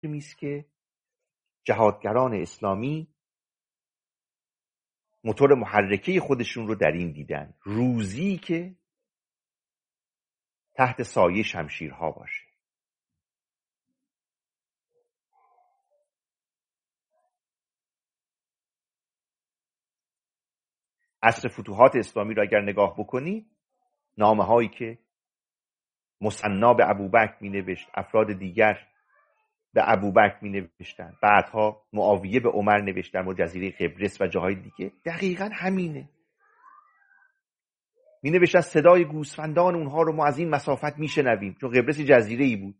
است که جهادگران اسلامی موتور محرکه خودشون رو در این دیدن، روزی که تحت سایه شمشیرها باشه. عصر فتوحات اسلامی رو اگر نگاه بکنی، نامه هایی که مثنا به ابوبکر می نوشت، افراد دیگر به ابوبکر می نوشتن، بعدها معاویه به عمر نوشت در مورد جزیره قبرس و جاهای دیگه، دقیقاً همینه. می نوشتن صدای گوسفندان اونها رو ما از این مسافت می شنویم، چون قبرس جزیره‌ای بود.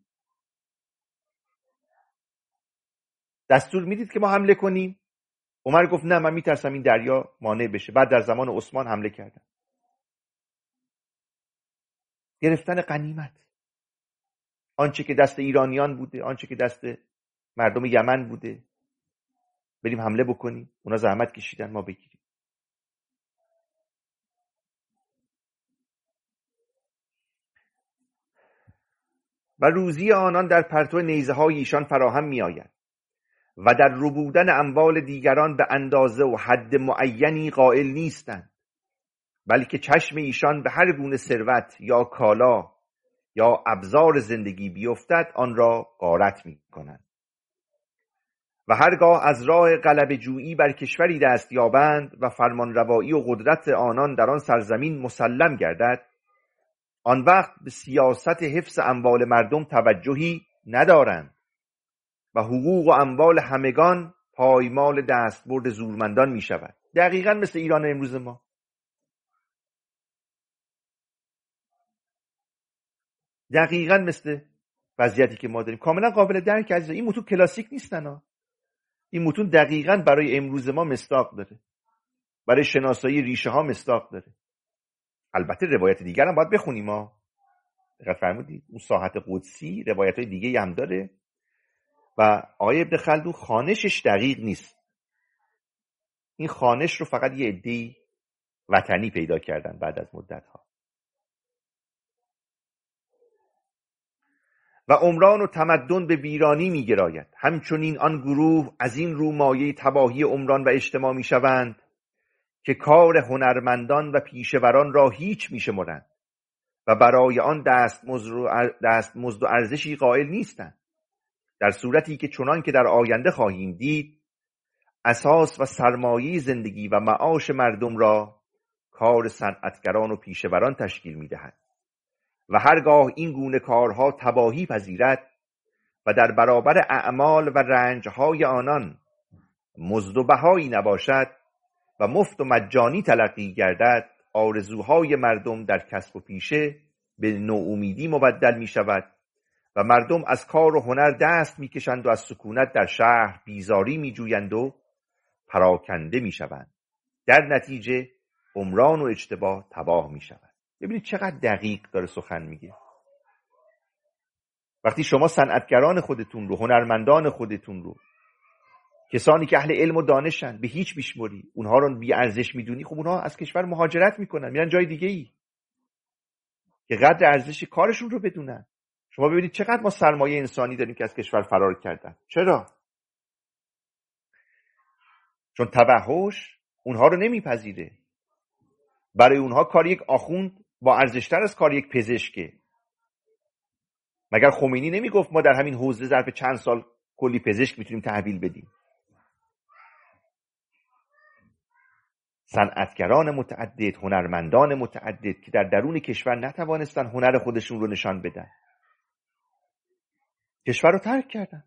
دستور میدید که ما حمله کنیم؟ عمر گفت نه، من میترسم این دریا مانع بشه. بعد در زمان عثمان حمله کردن. گرفتن غنیمت، آنچه که دست ایرانیان بوده، آنچه که دست مردم یمن بوده، بریم حمله بکنیم. اونا زحمت کشیدن، ما بگیریم. و روزی آنان در پرتو نیزه های ایشان فراهم می آید و در ربودن اموال دیگران به اندازه و حد معینی قائل نیستند، بلکه چشم ایشان به هر گونه ثروت یا کالا یا ابزار زندگی بیفتد آن را غارت می کنند و هرگاه از راه غلبه جویی بر کشوری دست یابند و فرمانروایی و قدرت آنان در آن سرزمین مسلم گردد، آن وقت به سیاست حفظ اموال مردم توجهی ندارند و حقوق و اموال همگان پایمال دستبرد زورمندان می شود. دقیقاً مثل ایران امروز ما. دقیقاً مثل وضعیتی که ما داریم. کاملا قابل درک عزیزان. این متون کلاسیک نیستن ها. این متون دقیقاً برای امروز ما مصداق داره. برای شناسایی ریشه ها مصداق داره. البته روایت دیگر هم باید بخونیم ها. دقت فرمودید؟ اون ساحت قدسی روایت های دیگه هم داره و آقای ابن خلدون خوانشش دقیق نیست. این خوانش رو فقط یه عده‌ای وطنی پیدا کردن بعد از مدت‌ها. و عمران و تمدن به ویرانی می‌گراید. همچنین آن گروه از این رو مایه تباهی عمران و اجتماع می‌شوند که کار هنرمندان و پیشوران را هیچ می‌شمرند و برای آن دستمزد و ارزشی قائل نیستند، در صورتی که چنان که در آینده خواهیم دید اساس و سرمایه زندگی و معاش مردم را کار صنعتگران و پیشوران تشکیل می‌دهد و هرگاه این گونه کارها تباهی پذیرد و در برابر اعمال و رنجهای آنان مزد و بهایی نباشد و مفت و مجانی تلقی گردد، آرزوهای مردم در کسب و پیشه به نومیدی مبدل می شود و مردم از کار و هنر دست می کشند و از سکونت در شهر بیزاری می جویند و پراکنده می شوند. در نتیجه عمران و اجتماع تباه می شود. ببینید چقدر دقیق داره سخن میگه. وقتی شما صنعتگران خودتون رو، هنرمندان خودتون رو، کسانی که اهل علم و دانشن به هیچ بیشمری، اونها رو بی ارزش میدونی، خب اونها از کشور مهاجرت میکنن، میرن جای دیگه ای که قدر ارزش کارشون رو بدونن. شما ببینید چقدر ما سرمایه انسانی داریم که از کشور فرار کردن. چرا؟ چون توحش اونها رو نمیپذیره. برای اونها کار یک آخوند با ارزشتر از کار یک پزشکه. مگر خمینی نمیگفت ما در همین حوزه ظرف چند سال کلی پزشک میتونیم تحویل بدیم؟ صنعتگران متعدد، هنرمندان متعدد که در درون کشور نتوانستن هنر خودشون رو نشان بدن، کشور رو ترک کردن.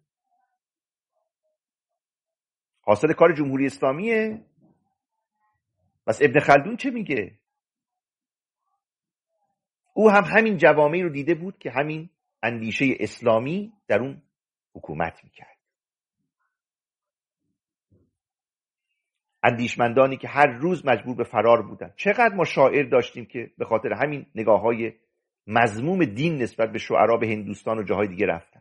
حاصل کار جمهوری اسلامیه. بس ابن خلدون چه میگه؟ او هم همین جوامعی رو دیده بود که همین اندیشه اسلامی در اون حکومت میکرد. اندیشمندانی که هر روز مجبور به فرار بودن. چقدر ما شاعر داشتیم که به خاطر همین نگاه‌های مذموم دین نسبت به شعرا به هندوستان و جاهای دیگه رفتن.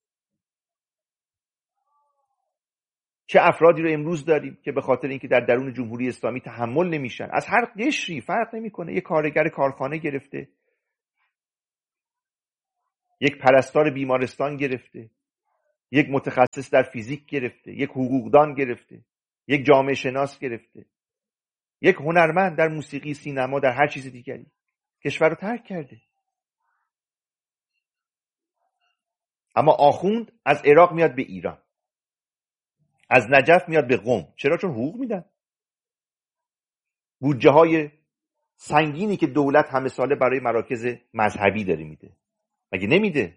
چه افرادی رو امروز داریم که به خاطر اینکه در درون جمهوری اسلامی تحمل نمیشن، از هر قشری فرق نمیکنه، یک کارگر کارخانه گرفته، یک پرستار بیمارستان گرفته، یک متخصص در فیزیک گرفته، یک حقوقدان گرفته، یک جامعه شناس گرفته، یک هنرمند در موسیقی، سینما، در هر چیز دیگری. کشور رو ترک کرده. اما آخوند از عراق میاد به ایران، از نجف میاد به قم. چرا؟ چون حقوق میدن. بودجه های سنگینی که دولت همه ساله برای مراکز مذهبی داره میده، مگه نمیده؟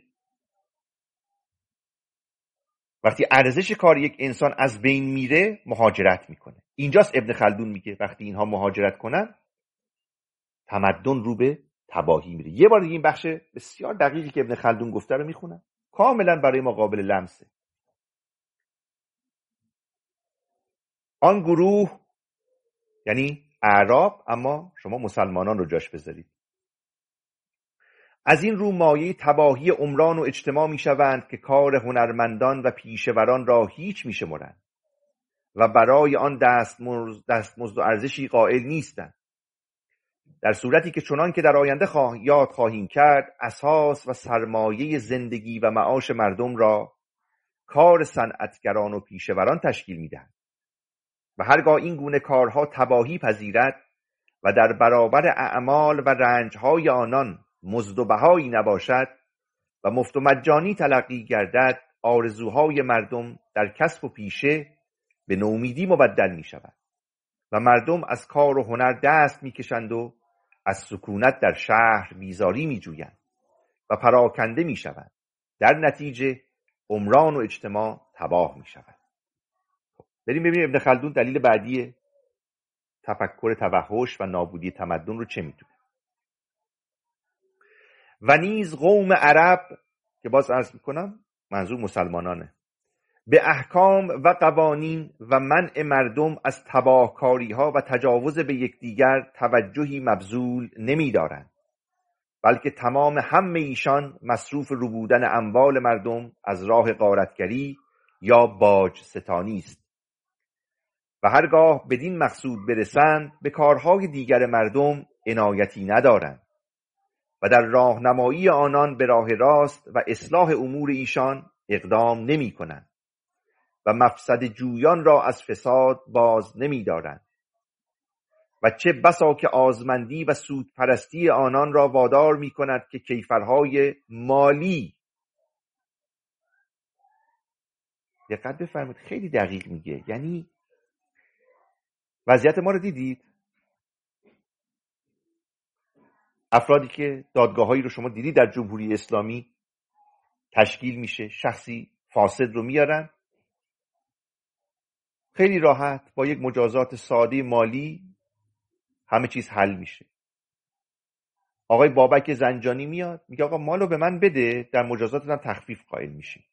وقتی ارزش کار یک انسان از بین میره، مهاجرت میکنه. اینجاست ابن خلدون میگه وقتی اینها مهاجرت کنن، تمدن رو به تباهی میره. یه بار دیگه این بخش بسیار دقیقی که ابن خلدون گفته رو میخونم، کاملا برای ما قابل لمسه. آن گروه، یعنی اعراب، اما شما مسلمانان رو جاش بذارید، از این رو مایه تباهی عمران و اجتماع میشوند که کار هنرمندان و پیشوران را هیچ میشمرند و برای آن دستمزد و ارزشی قائل نیستند. در صورتی که چنان که در آینده یاد خواهیم کرد، اساس و سرمایه زندگی و معاش مردم را کار صنعتگران و پیشوران تشکیل میدهند و هرگاه این گونه کارها تباهی پذیرد و در برابر اعمال و رنجهای آنان مزد و بهایی نباشد و مفت و مجانی تلقی گردد، آرزوهای مردم در کسب و پیشه به نومیدی مبدل می شود و مردم از کار و هنر دست می کشند و از سکونت در شهر بیزاری می جویند و پراکنده می شوند. در نتیجه عمران و اجتماع تباه می شود. بریم ببینیم ابن خلدون دلیل بعدی تفکر توحش و نابودی تمدن رو چه میدونه. و نیز قوم عرب، که باز عرض میکنم منظور مسلمانانه، به احکام و قوانین و منع مردم از تباهکاری ها و تجاوز به یکدیگر توجهی مبذول نمی‌دارند، بلکه تمام همه ایشان مصروف ربودن اموال مردم از راه غارتگری یا باج ستانی است و هرگاه بدین مقصود برسند به کارهای دیگر مردم عنایتی ندارند و در راهنمایی آنان به راه راست و اصلاح امور ایشان اقدام نمی کنند و مفسد جویان را از فساد باز نمی دارند و چه بسا که آزمندی و سودپرستی آنان را وادار می کند که کیفرهای مالی، دقت بفرمایید خیلی دقیق میگه، یعنی وضعیت ما رو دیدید؟ افرادی که دادگاهایی رو شما دیدید در جمهوری اسلامی تشکیل میشه، شخصی فاسد رو میارن، خیلی راحت با یک مجازات ساده مالی همه چیز حل میشه. آقای بابک زنجانی میاد میگه آقا مالو به من بده، در مجازاتم تخفیف قائل میشی.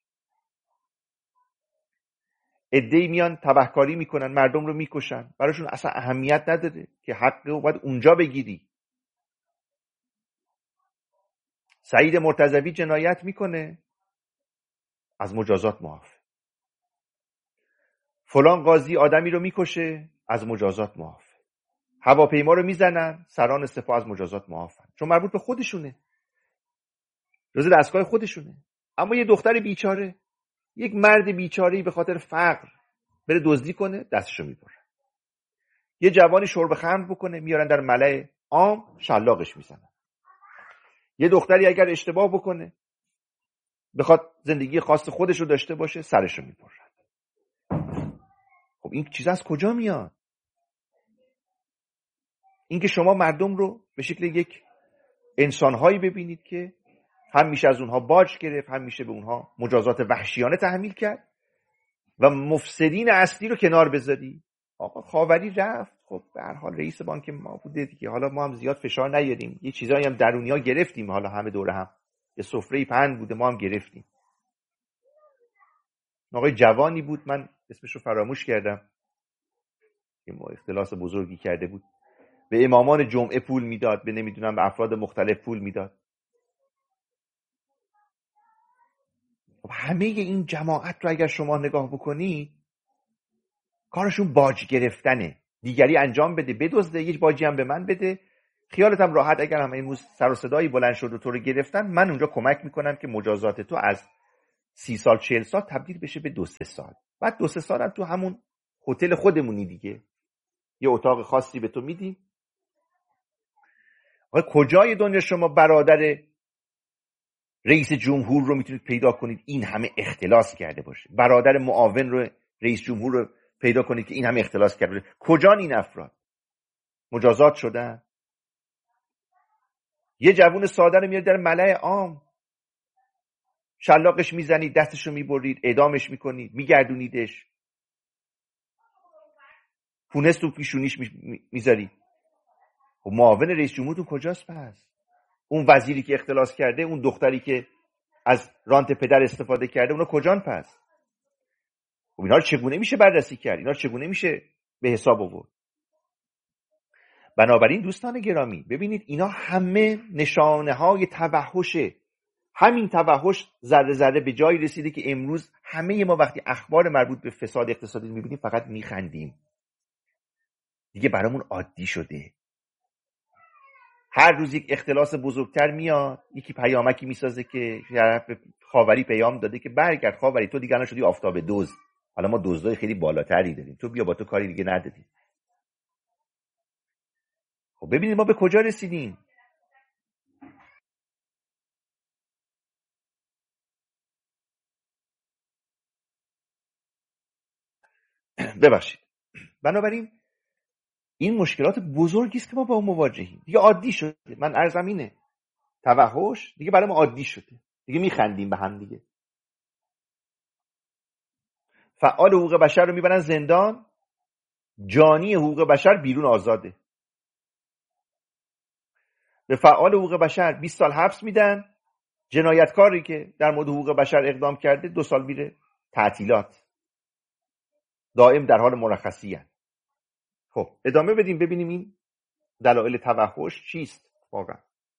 عده‌ای میان تبهکاری میکنن، مردم رو میکشن، براشون اصلا اهمیت نداره که حق رو باید اونجا بگیری. سعید مرتضوی جنایت میکنه، از مجازات معاف. فلان قاضی آدمی رو میکشه، از مجازات معاف. هواپیما رو میزنن، سران سپاه از مجازات معافن، چون مربوط به خودشونه، جزء دستگاه خودشونه. اما یه دختر بیچاره، یک مرد بیچاره‌ای به خاطر فقر بره دزدی کنه، دستشو میبرن. یه جوانی شرب خمر بکنه، میارن در ملأ عام شلاقش میزنن. یه دختری اگر اشتباه بکنه، بخواد زندگی خاص خودش رو داشته باشه، سرشو میبرن. خب این چیز از کجا میاد؟ اینکه شما مردم رو به شکل یک انسانهایی ببینید که هم میشه از اونها باج گرفت، هم میشه به اونها مجازات وحشیانه تحمیل کرد و مفسدین اصلی رو کنار بذاری. آقا خاوری رفت، خب به هر حال رئیس بانک ما بوده دیگه، حالا ما هم زیاد فشار نیاریم، یه چیزایی هم درونیا گرفتیم، حالا همه دوره هم یه سفره پهن بوده، ما هم گرفتیم. آقای جوانی بود، من اسمش رو فراموش کردم، که ما اختلاس بزرگی کرده بود، به امامان جمعه پول میداد، به نمیدونم به افراد مختلف پول میداد. خب همه این جماعت رو اگر شما نگاه بکنی، کارشون باج گرفتنه، دیگری انجام بده بدزده، یک باجی هم به من بده، خیالت هم راحت اگر هم امروز سر و صدایی بلند شد و تو رو گرفتن، من اونجا کمک میکنم که مجازات تو از 30 سال 40 سال تبدیل بشه به 2-3 سال. بعد 2-3 سال هم تو همون هتل خودمونی دیگه، یه اتاق خاصی به تو میدیم. کجای دنیا شما برادر رئیس جمهور رو میتونید پیدا کنید این همه اختلاس کرده باشه؟ برادر معاون رو رئیس جمهور رو پیدا کنید که این همه اختلاس کرده باشه؟ کجا این افراد مجازات شدن؟ یه جوون ساده رو میاد در ملأ عام شلاقش میزنید، دستش رو میبرید، اعدامش میکنید، میگردونیدش، پونست تو پیشونیش میذارید. خب معاون رئیس جمهورتون کجاست پس؟ اون وزیری که اختلاس کرده، اون دختری که از رانت پدر استفاده کرده، اونا کجان پس؟ خب اینا رو چگونه میشه بررسی کرد؟ اینا رو چگونه میشه به حساب آورد؟ بنابراین دوستان گرامی ببینید اینا همه نشانه های توحشه. همین توحش ذره ذره به جایی رسیده که امروز همه ما وقتی اخبار مربوط به فساد اقتصادی میبینیم فقط میخندیم. دیگه برامون عادی شده. هر روز یک اختلاس بزرگتر میاد، یکی پیامکی میسازه که طرف خاوری پیام داده که برگرد خاوری، تو دیگه الان شدی آفتاب دزد، حالا ما دزدای خیلی بالاتری داریم، تو بیا با تو کاری دیگه نداریم. خب ببینید ما به کجا رسیدیم. ببخشید. بنابراین این مشکلات بزرگی است که ما با اون مواجهیم. دیگه عادی شده. من عرضم اینه، توحش دیگه برای ما عادی شده. دیگه میخندیم به هم دیگه. فعال حقوق بشر رو میبرن زندان، جانی حقوق بشر بیرون آزاده. به فعال حقوق بشر 20 سال حبس میدن، جنایتکاری که در مورد حقوق بشر اقدام کرده 2 سال میره تعطیلات، دائم در حال مرخصی هست. خب ادامه بدیم ببینیم این دلایل توحش چیست واقعا.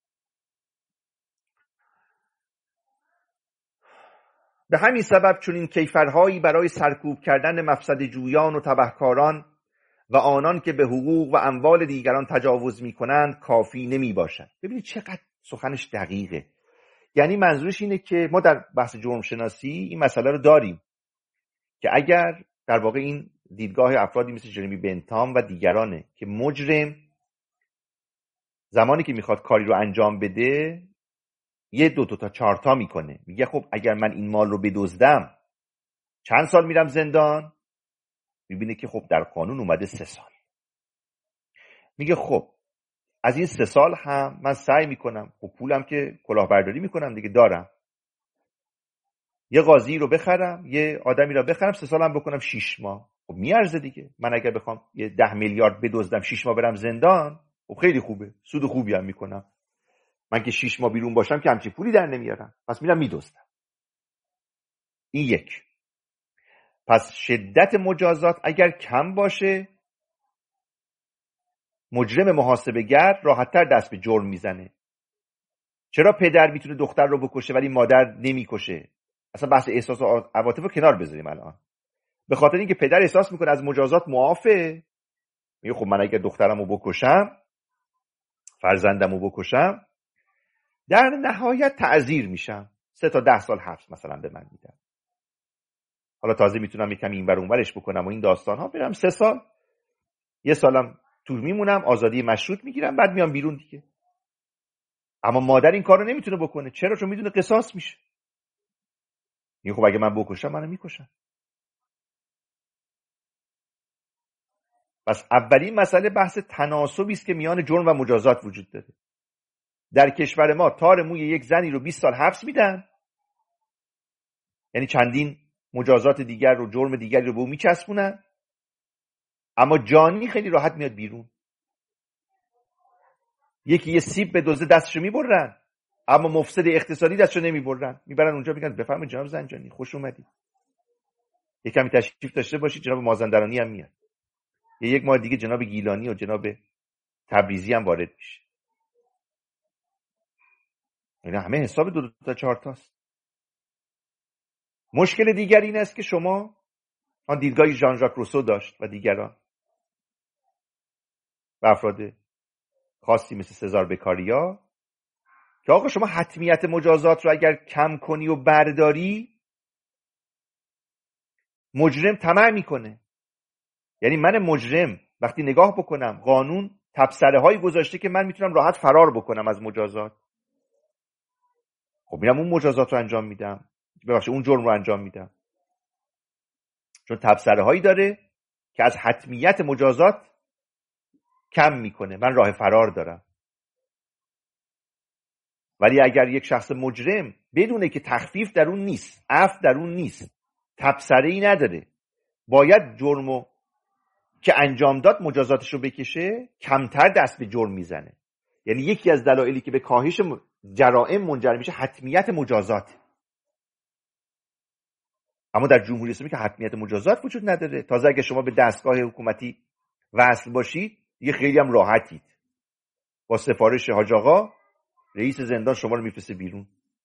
به همین سبب چون این کیفرهایی برای سرکوب کردن مفسد جویان و تبهکاران و آنان که به حقوق و اموال دیگران تجاوز میکنند کافی نمی باشد. ببینید چقدر سخنش دقیقه. یعنی منظورش اینه که ما در بحث جرم شناسی این مسئله رو داریم که اگر در واقع این دیدگاه افرادی مثل جرمی بنتام و دیگرانه که مجرم زمانی که میخواد کاری رو انجام بده 1 2 تا 4 تا میکنه، میگه خب اگر من این مال رو بدزدم چند سال میرم زندان؟ میبینه که خب در قانون اومده 3 سال. میگه خب از این 3 سال هم من سعی میکنم، خب پولم که کلاهبرداری میکنم دیگه دارم، یه قاضی رو بخرم، یه آدمی رو بخرم 3 سالم بکنم 6 ماه. خب میارزه دیگه. من اگر بخوام یه 10 میلیارد بدزدم 6 ماه برم زندان، خب خیلی خوبه، سود خوبی هم میکنم. من که 6 ماه بیرون باشم که همچین پولی در نمیارم، پس میرم میدزدم. این یک. پس شدت مجازات اگر کم باشه مجرم محاسبه‌گر راحت‌تر دست به جرم میزنه. چرا پدر میتونه دختر رو بکشه ولی مادر نمیکشه؟ اصلا بحث احساس و عواطف رو کنار بذاریم الان. به خاطر اینکه پدر احساس میکنه از مجازات معافه، میگه خب من اگر دخترمو بکشم، فرزندمو بکشم، در نهایت تعزیر میشم، 3 تا 10 سال حبس مثلا به من میدن. حالا تازه میتونم یکم اینور اونورش بکنم و این داستان ها، برم 3 سال، 1 سالم تو میمونم، آزادی مشروط میگیرم، بعد میام بیرون دیگه. اما مادر این کارو نمیتونه بکنه. چرا؟ چون میدونه قصاص میشه. میگه خب اگه من بکشم منو میکشن. پس اولین مسئله بحث تناسبی است که میان جرم و مجازات وجود داره. در کشور ما تار موی یک زنی رو 20 سال حبس میدن، یعنی چندین مجازات دیگر رو، جرم دیگری رو به اون میچسبونن، اما جانی خیلی راحت میاد بیرون. یکی یه سیب به دوزه دستشو میبرن، اما مفسد اقتصادی دستشو نمیبرن، میبرن اونجا میگن بفرمایید جناب زنجانی خوش اومدید، یه کمی تشریف داشته باشید، جناب مازندرانی هم میاد، یک ماه دیگه جناب گیلانی و جناب تبریزی هم وارد میشه. اینا همه حساب 2 تا 4 تاست. مشکل دیگر این است که شما آن دیدگاهی ژان ژاک روسو داشت و دیگران و افراد خاصی مثل سزار بکاریا که آقا شما حتمیت مجازات رو اگر کم کنی و برداری مجرم طمع میکنه. یعنی من مجرم وقتی نگاه بکنم قانون تبصره هایی گذاشته که من میتونم راحت فرار بکنم از مجازات، خب میرم اون مجازات رو انجام میدم، ببخشید اون جرم رو انجام میدم، چون تبصره هایی داره که از حتمیت مجازات کم میکنه، من راه فرار دارم. ولی اگر یک شخص مجرم بدونه که تخفیف در اون نیست، عفو در اون نیست، تبصره‌ای نداره، باید جرمو که انجام داد مجازاتش رو بکشه، کمتر دست به جرم میزنه. یعنی یکی از دلایلی که به کاهش جرائم منجر میشه حتمیت مجازات. اما در جمهوری اسلامی که حتمیت مجازات وجود نداره، تازه اگه شما به دستگاه حکومتی وصل باشید دیگه خیلی هم راحتید، با سفارش حاج آقا رئیس زندان شما رو میفرسته بیرون.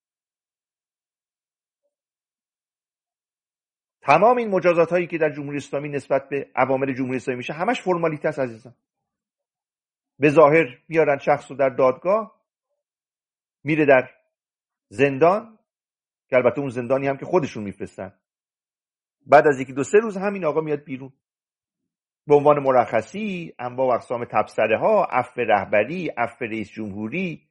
تمام این مجازات هایی که در جمهوری اسلامی نسبت به اوامر جمهوری اسلامی میشه همش فرمالیته است عزیزان. به ظاهر میارن شخص رو در دادگاه، میره در زندان که البته اون زندانی هم که خودشون میفرستن، بعد از 1-2 روز همین آقا میاد بیرون به عنوان مرخصی، انواع و اقسام تبصره ها، عفو رهبری، عفو رئیس جمهوری،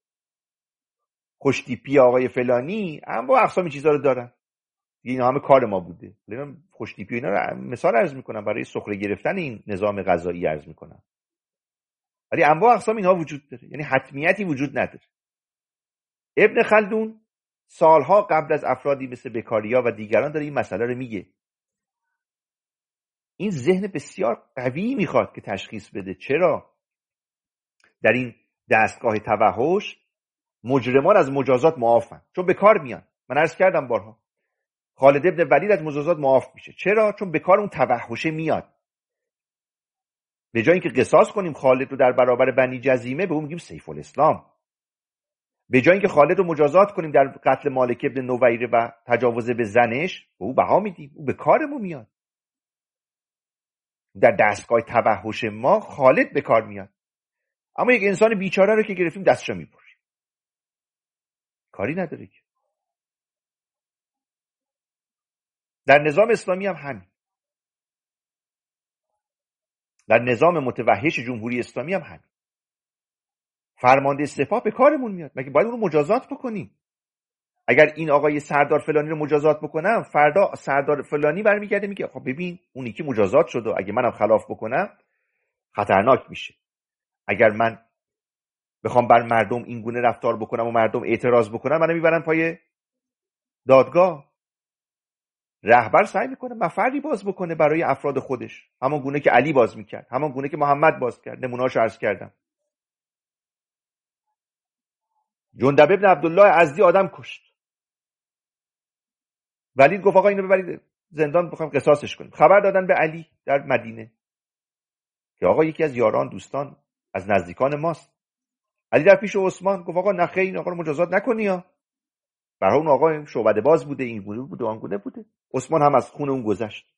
خوشتیپی آقای فلانی، انواع و اقسام چیزا رو دارن. اینا همه کار ما بوده. خوشتیپی اینا رو مثال عرض میکنم برای سخره گرفتن این نظام قضایی عرض میکنم. ولی انواع و اقسام اینها وجود داره، یعنی حتمیتی وجود نداره. ابن خلدون سالها قبل از افرادی مثل بکاریا و دیگران داره این مسئله رو میگه. این ذهن بسیار قوی میخواد که تشخیص بده چرا در این دستگاه توحش مجرمان از مجازات معافن، چون به کار میان. من عرض کردم بارها خالد ابن ولید از مجازات معاف میشه. چرا؟ چون به کار اون توحشه میاد. به جای اینکه قصاص کنیم خالد رو در برابر بنی جزیمه، به اون میگیم سیف الاسلام. به جای اینکه خالد رو مجازات کنیم در قتل مالک ابن نویره و تجاوز به زنش، به او بها میدیم، او به کارمون میاد. در دستگاه توحش ما خالد به کار میاد، اما یک انسان بیچاره رو که گرفتیم دستشو میبریم، کاری نداره که. در نظام اسلامی هم همین. در نظام متوحش جمهوری اسلامی هم همین. فرمانده سپاه به کارمون میاد، مگه باید اون رو مجازات بکنیم؟ اگر این آقای سردار فلانی رو مجازات بکنم، فردا سردار فلانی برمیگرده میگه خب ببین اونی که مجازات شده، اگه منم خلاف بکنم خطرناک میشه. اگر من بخوام بر مردم این گونه رفتار بکنم و مردم اعتراض بکنم، منو میبرن پای دادگاه. رهبر سعی میکنه مفری باز بکنه برای افراد خودش، همون گونه که علی باز میکرد، همون گونه که محمد باز کرد. نمونه‌اشو عرض کردم. جندب ابن عبدالله ازدی آدم کشت. ولید گفت آقا اینو ببرید زندان، بخوام قصاصش کنیم. خبر دادن به علی در مدینه که آقا یکی از یاران دوستان از نزدیکان ماست. علی در پیش عثمان گفت آقا نخیر این آقا رو مجازات نکنی ها. برای اون آقا شعبده باز بوده، این گونه بوده، آن گونه بوده. عثمان هم از خون اون گذشت.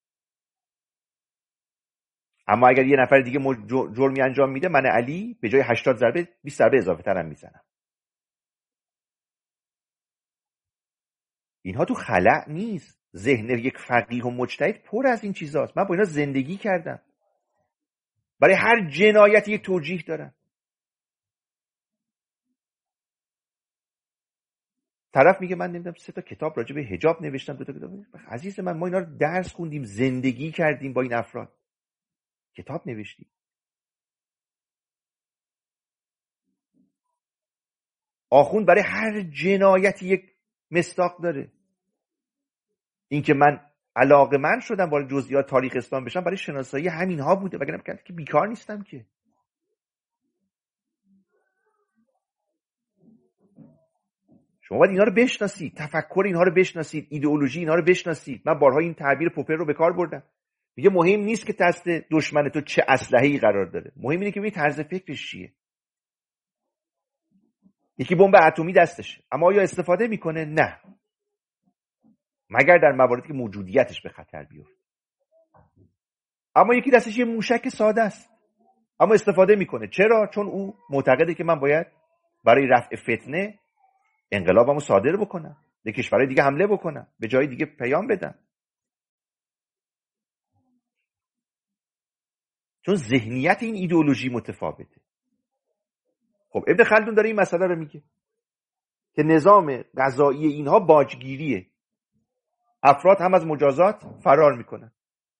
اما اگر یه نفر دیگه جرمی انجام میده، من علی به جای 80 ضربه 20 ضربه اضافه ترم میزنم. اینها تو خلأ نیست. ذهن یک فقیه و مجتهد پر از این چیزاست. من با اینا زندگی کردم. برای هر جنایت یک توجیه دارن. طرف میگه من نمیدونم 3 کتاب راجع به حجاب نوشتم، 2 کتاب. عزیز من، ما اینا رو درس خوندیم، زندگی کردیم با این افراد. کتاب نوشتیم. آخوند برای هر جنایتی یک مصداق داره. این که من علاقه‌مند شدم وارد جزئیات تاریخ اسلام بشم برای شناسایی همینها بوده، وگرنه که بیکار نیستم که. شما باید اینا رو بشناسید، تفکر اینها رو بشناسید، ایدئولوژی اینها رو بشناسید. من بارها این تعبیر پوپر رو به کار بردم. میگه مهم نیست که دست دشمن تو چه اسلحه‌ای قرار داره، مهم اینه که ببین طرز فکرش چیه. یکی بمب اتمی دستشه، اما آیا استفاده میکنه؟ نه، مگر در مواردی که موجودیتش به خطر بیفته. اما یکی دستش یه موشک ساده است، اما استفاده میکنه. چرا؟ چون او معتقده که من باید برای رفع فتنه انقلابمو صادر بکنم، به کشورهای دیگه حمله بکنم، به جای دیگه پیام بدم. چون ذهنیت این ایدئولوژی متفاوته. خب ابن خلدون داره این مسئله رو میگه که نظام قضایی اینها باجگیریه، افراد هم از مجازات فرار میکنن.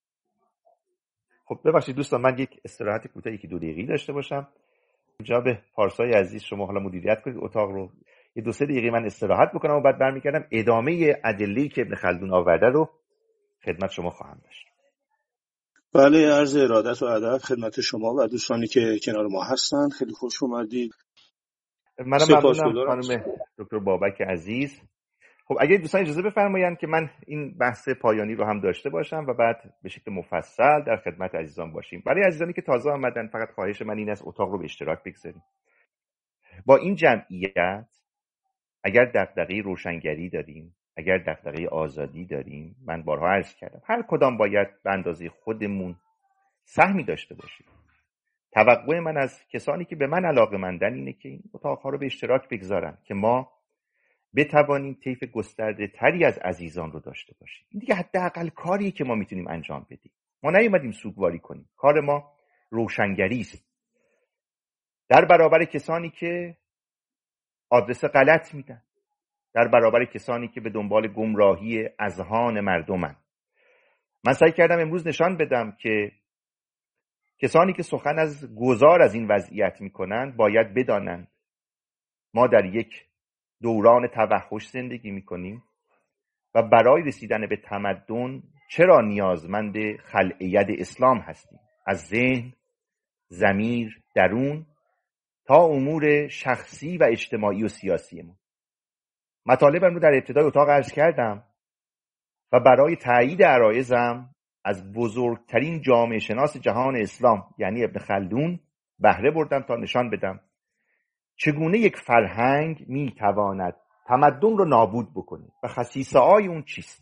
خب ببخشید دوستان، من یک استراحت کوتاهی که 2 دقیقه‌ای داشته باشم. جناب پارسای عزیز شما حالا مدیریت کنید اتاق رو، یه 2-3 دقیقه من استراحت بکنم و بعد برمیگردم ادامه ادله‌ای که ابن خلدون آورده رو خدمت شما خواهم داشت. بله، عرض ارادت و ادب خدمت شما و دوستانی که کنار ما هستند. خیلی خوش اومدید. منم ممنونم خانم دکتر بابک عزیز. خب اگه دوستان اجازه بفرمایند که من این بحث پایانی رو هم داشته باشم و بعد به شکل مفصل در خدمت عزیزان باشیم. برای عزیزانی که تازه آمدن فقط خواهش من این است اتاق رو به اشتراک بگذاریم. با این جمعیت اگر دغدغه روشنگری داریم، اگر دغدغه آزادی داریم، من بارها عرض کردم هر کدام باید به اندازه خودمون سهمی داشته باشیم. توقع من از کسانی که به من علاقه‌مندن اینه که این اتاق‌ها رو به اشتراک بگذارن که ما بتوانیم طیف گسترده تری از عزیزان رو داشته باشیم. این دیگه حداقل کاریه که ما میتونیم انجام بدیم. ما نیومدیم سوگواری کنیم. کار ما روشنگری است در برابر کسانی که آدرس غلط میدن، در برابر کسانی که به دنبال گمراهی اذهان مردمن. من سعی کردم امروز نشان بدم که کسانی که سخن از گذار از این وضعیت میکنن باید بدانند ما در یک دوران توحش زندگی میکنیم و برای رسیدن به تمدن چرا نیازمند خلع ید اسلام هستیم، از ذهن، ضمیر، درون تا امور شخصی و اجتماعی و سیاسی ما. مطالبم رو در ابتدای اتاق عرض کردم و برای تایید عرایضم از بزرگترین جامعه شناس جهان اسلام یعنی ابن خلدون بهره بردم تا نشان بدم چگونه یک فرهنگ میتواند تمدن رو نابود بکنه و خصیصه های اون چیست.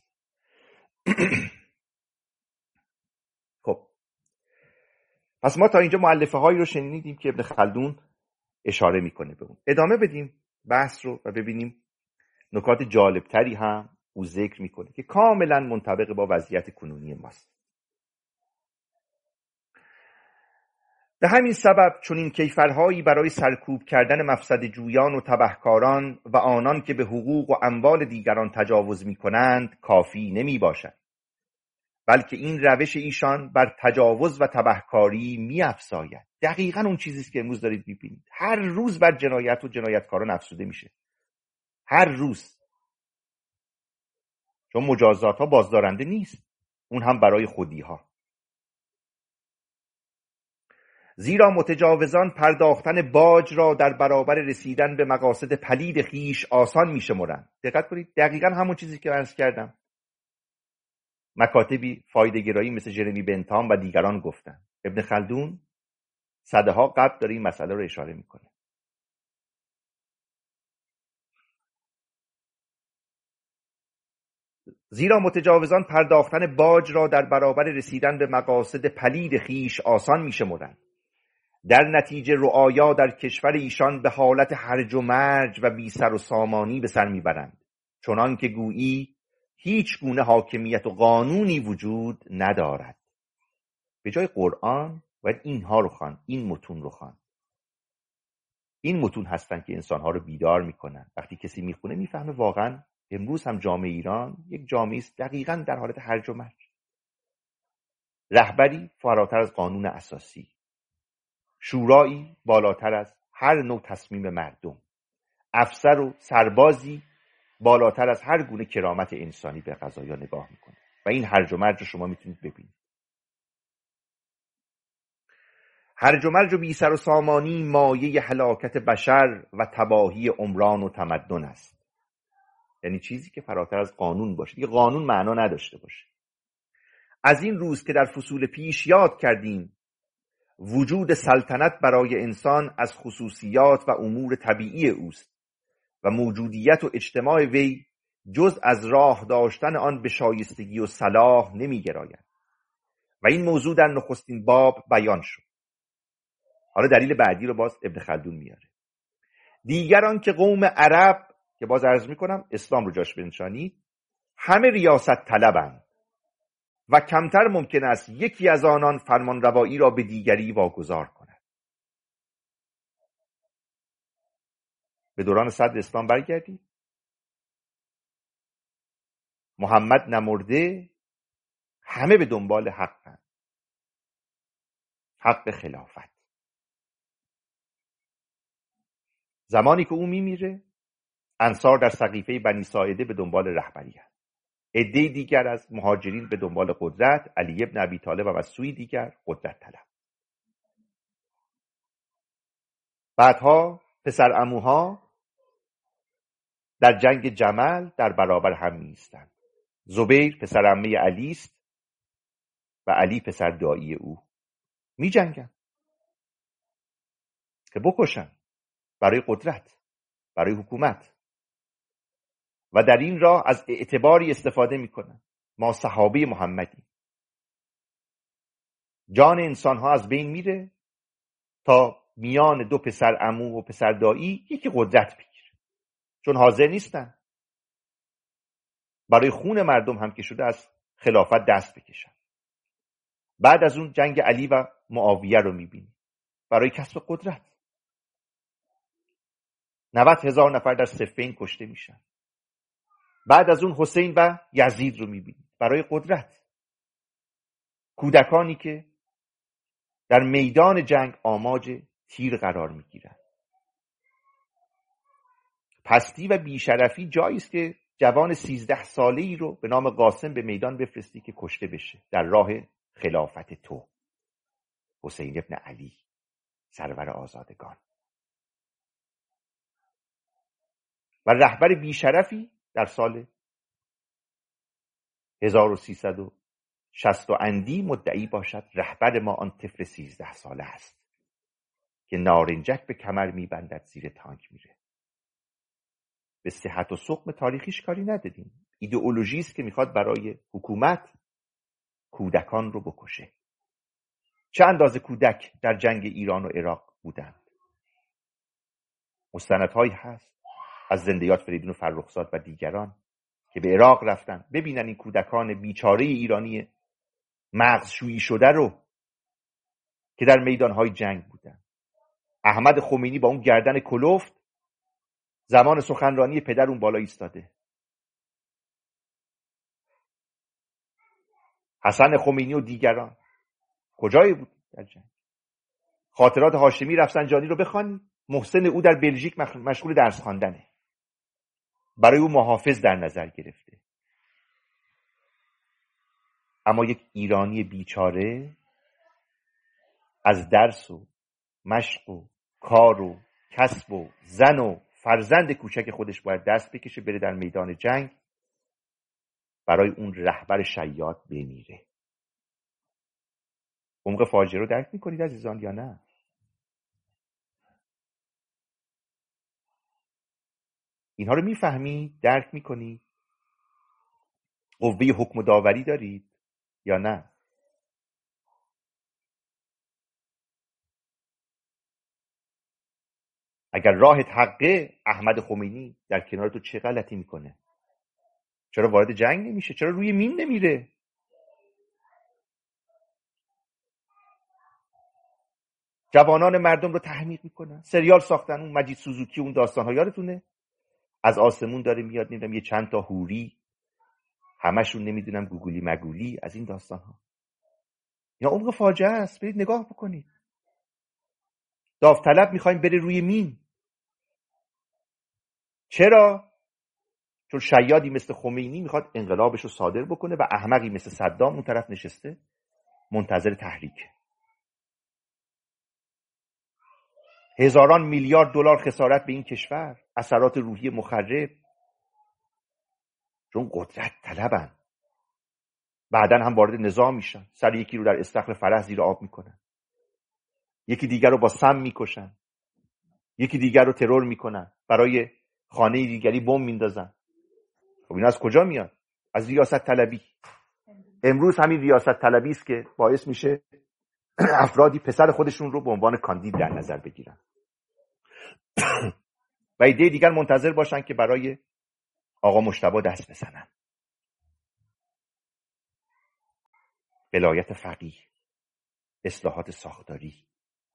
خب پس ما تا اینجا مؤلفه هایی رو شنیدیم که ابن خلدون اشاره میکنه به اون. ادامه بدیم بحث رو و ببینیم نکات جالبتری هم او ذکر میکنه که کاملا منطبق با وضعیت کنونی ماست. به همین سبب چون این کیفرهایی برای سرکوب کردن مفسد جویان و تبهکاران و آنان که به حقوق و اموال دیگران تجاوز میکنند کافی نمی باشد، بلکه این روش ایشان بر تجاوز و تبهکاری می افزاید. دقیقاً اون چیزیست که امروز دارید میبینید. هر روز بر جنایت و جنایتکاران افزوده میشه، هر روز، چون مجازات ها بازدارنده نیست، اون هم برای خودی ها. زیرا متجاوزان پرداختن باج را در برابر رسیدن به مقاصد پلید خیش آسان میشمرند. دقت کنید، دقیقاً همون چیزی که عرض کردم مکاتبی فایده گرایی مثل جرمی بنتام و دیگران گفتن. ابن خلدون صدها قبل داره این مسئله رو اشاره میکنه. زیرا متجاوزان پرداختن باج را در برابر رسیدن به مقاصد پلید خیش آسان میشمرند. در نتیجه رعایا در کشور ایشان به حالت هرج و مرج و بی سر و سامانی به سر میبرند، چنان که گویی هیچ گونه حاکمیت و قانونی وجود ندارد. به جای قرآن باید اینها رو خوان، این متون رو خوان. این متون هستن که انسانها رو بیدار میکنن. وقتی کسی میخونه میفهمه واقعا امروز هم جامعه ایران یک جامعه است دقیقاً در حالت هرج و مرج. رهبری فراتر از قانون اساسی، شورایی بالاتر از هر نوع تصمیم مردم، افسر و سربازی بالاتر از هر گونه کرامت انسانی به قضایا نگاه میکنه و این هرج و مرج رو شما میتونید ببینید. هرج و مرج و بی سر و سامانی مایه هلاکت بشر و تباهی عمران و تمدن است. یعنی چیزی که فراتر از قانون باشه، دیگه قانون معنا نداشته باشه. از این روز که در فصول پیش یاد کردیم وجود سلطنت برای انسان از خصوصیات و امور طبیعی اوست و موجودیت و اجتماع وی جز از راه داشتن آن به شایستگی و صلاح نمی گراید و این موضوع در نخستین باب بیان شد. حالا دلیل بعدی رو باز ابن خلدون میاره. دیگران که قوم عرب، که باز عرض میکنم اسلام رو جاش بنشانید، همه ریاست طلبند و کمتر ممکن است یکی از آنان فرمانروایی را به دیگری واگذار کند. به دوران صدر اسلام برگردید. محمد نمرده، همه به دنبال حقن، حق خلافت. زمانی که او میمیره، انصار در سقیفه بنی ساعده به دنبال رهبری هست. عده دیگر از مهاجرین به دنبال قدرت، علی ابن ابی طالب و سوی دیگر قدرت طلب. بعدها پسر عموها در جنگ جمل در برابر هم می‌ایستند. زبیر پسر عمه علی است و علی پسر دایی او. می‌جنگند که بکشن برای قدرت، برای حکومت، و در این راه از اعتباری استفاده می‌کنند. ما صحابه محمدیم. جان انسان‌ها از بین میره تا میان دو پسر عمو و پسر دایی یکی قدرت بگیره، چون حاضر نیستن برای خون مردم هم که شده از خلافت دست بکشن. بعد از اون جنگ علی و معاویه رو میبینی برای کسب قدرت. 90,000 نفر در صفین کشته میشن. بعد از اون حسین و یزید رو میبینی برای قدرت. کودکانی که در میدان جنگ آماج تیر قرار میگیرن. پستی و بیشرفی جایی است که جوان 13 ساله‌ای رو به نام قاسم به میدان بفرستی که کشته بشه در راه خلافت تو، حسین ابن علی، سرور آزادگان. و رهبر بیشرفی در سال 1360 و اندی مدعی باشد رهبر ما آن طفل 13 ساله است که نارنجک به کمر میبندد، زیر تانک میره. به صحت و سقم تاریخیش کاری ندادیم. ایدئولوژی است که میخواد برای حکومت کودکان رو بکشه. چه اندازه کودک در جنگ ایران و عراق بودند؟ مستندهایی هست از زندیات فریدون فرخزاد و دیگران که به عراق رفتن ببینن این کودکان بیچاره ایرانی مغزشویی شده رو که در میدانهای جنگ بودن. احمد خمینی با اون گردن کلفت زمان سخنرانی پدر اون بالا ایستاده. حسن خمینی و دیگران کجای بود در جنگ؟ خاطرات هاشمی رفسنجانی رو بخوانید. محسن او در بلژیک مشغول درس خواندنه. برای او محافظ در نظر گرفته. اما یک ایرانی بیچاره از درس و مشق و کار و کسب و زن و فرزند کوچک خودش باید دست بکشه بره در میدان جنگ برای اون رهبر شیاد بمیره. عمق فاجعه رو درک میکنید عزیزان یا نه؟ اینها رو میفهمید؟ درک میکنید؟ قوه حکم و داوری دارید یا نه؟ اگر راهت حقه، احمد خمینی در کنار تو چه غلطی میکنه؟ چرا وارد جنگ نمیشه؟ چرا روی مین نمیره؟ جوانان مردم رو تحمیق میکنن. سریال ساختن، اون مجید سوزوکی، اون داستان ها یادتونه؟ از آسمون داره میاد، نمیدونم یه چند تا حوری، همشون نمیدونم گوگولی مگولی، از این داستان ها. یا عمق فاجعه است. برید نگاه بکنید. داوطلب میخوایم بره روی مین. چرا؟ چون شیادی مثل خمینی میخواد انقلابش رو صادر بکنه و احمقی مثل صدام اون طرف نشسته منتظر تحریک. هزاران میلیارد دلار خسارت به این کشور، اثرات روحی مخرب، چون قدرت طلبن. بعدن هم وارد نظام میشن، سر یکی رو در استخر فرح زیر آب میکنن، یکی دیگر رو با سم میکشن، یکی دیگر رو ترور میکنن، برای خانه دیگری بمب میندازن. خب این از کجا میاد؟ از ریاست طلبی. امروز همین ریاست طلبی است که باعث میشه افرادی پسر خودشون رو به عنوان کاندید در نظر بگیرن و ایده دیگر منتظر باشن که برای آقا مجتبی دست بزنن. ولایت فقیه، اصلاحات ساختاری.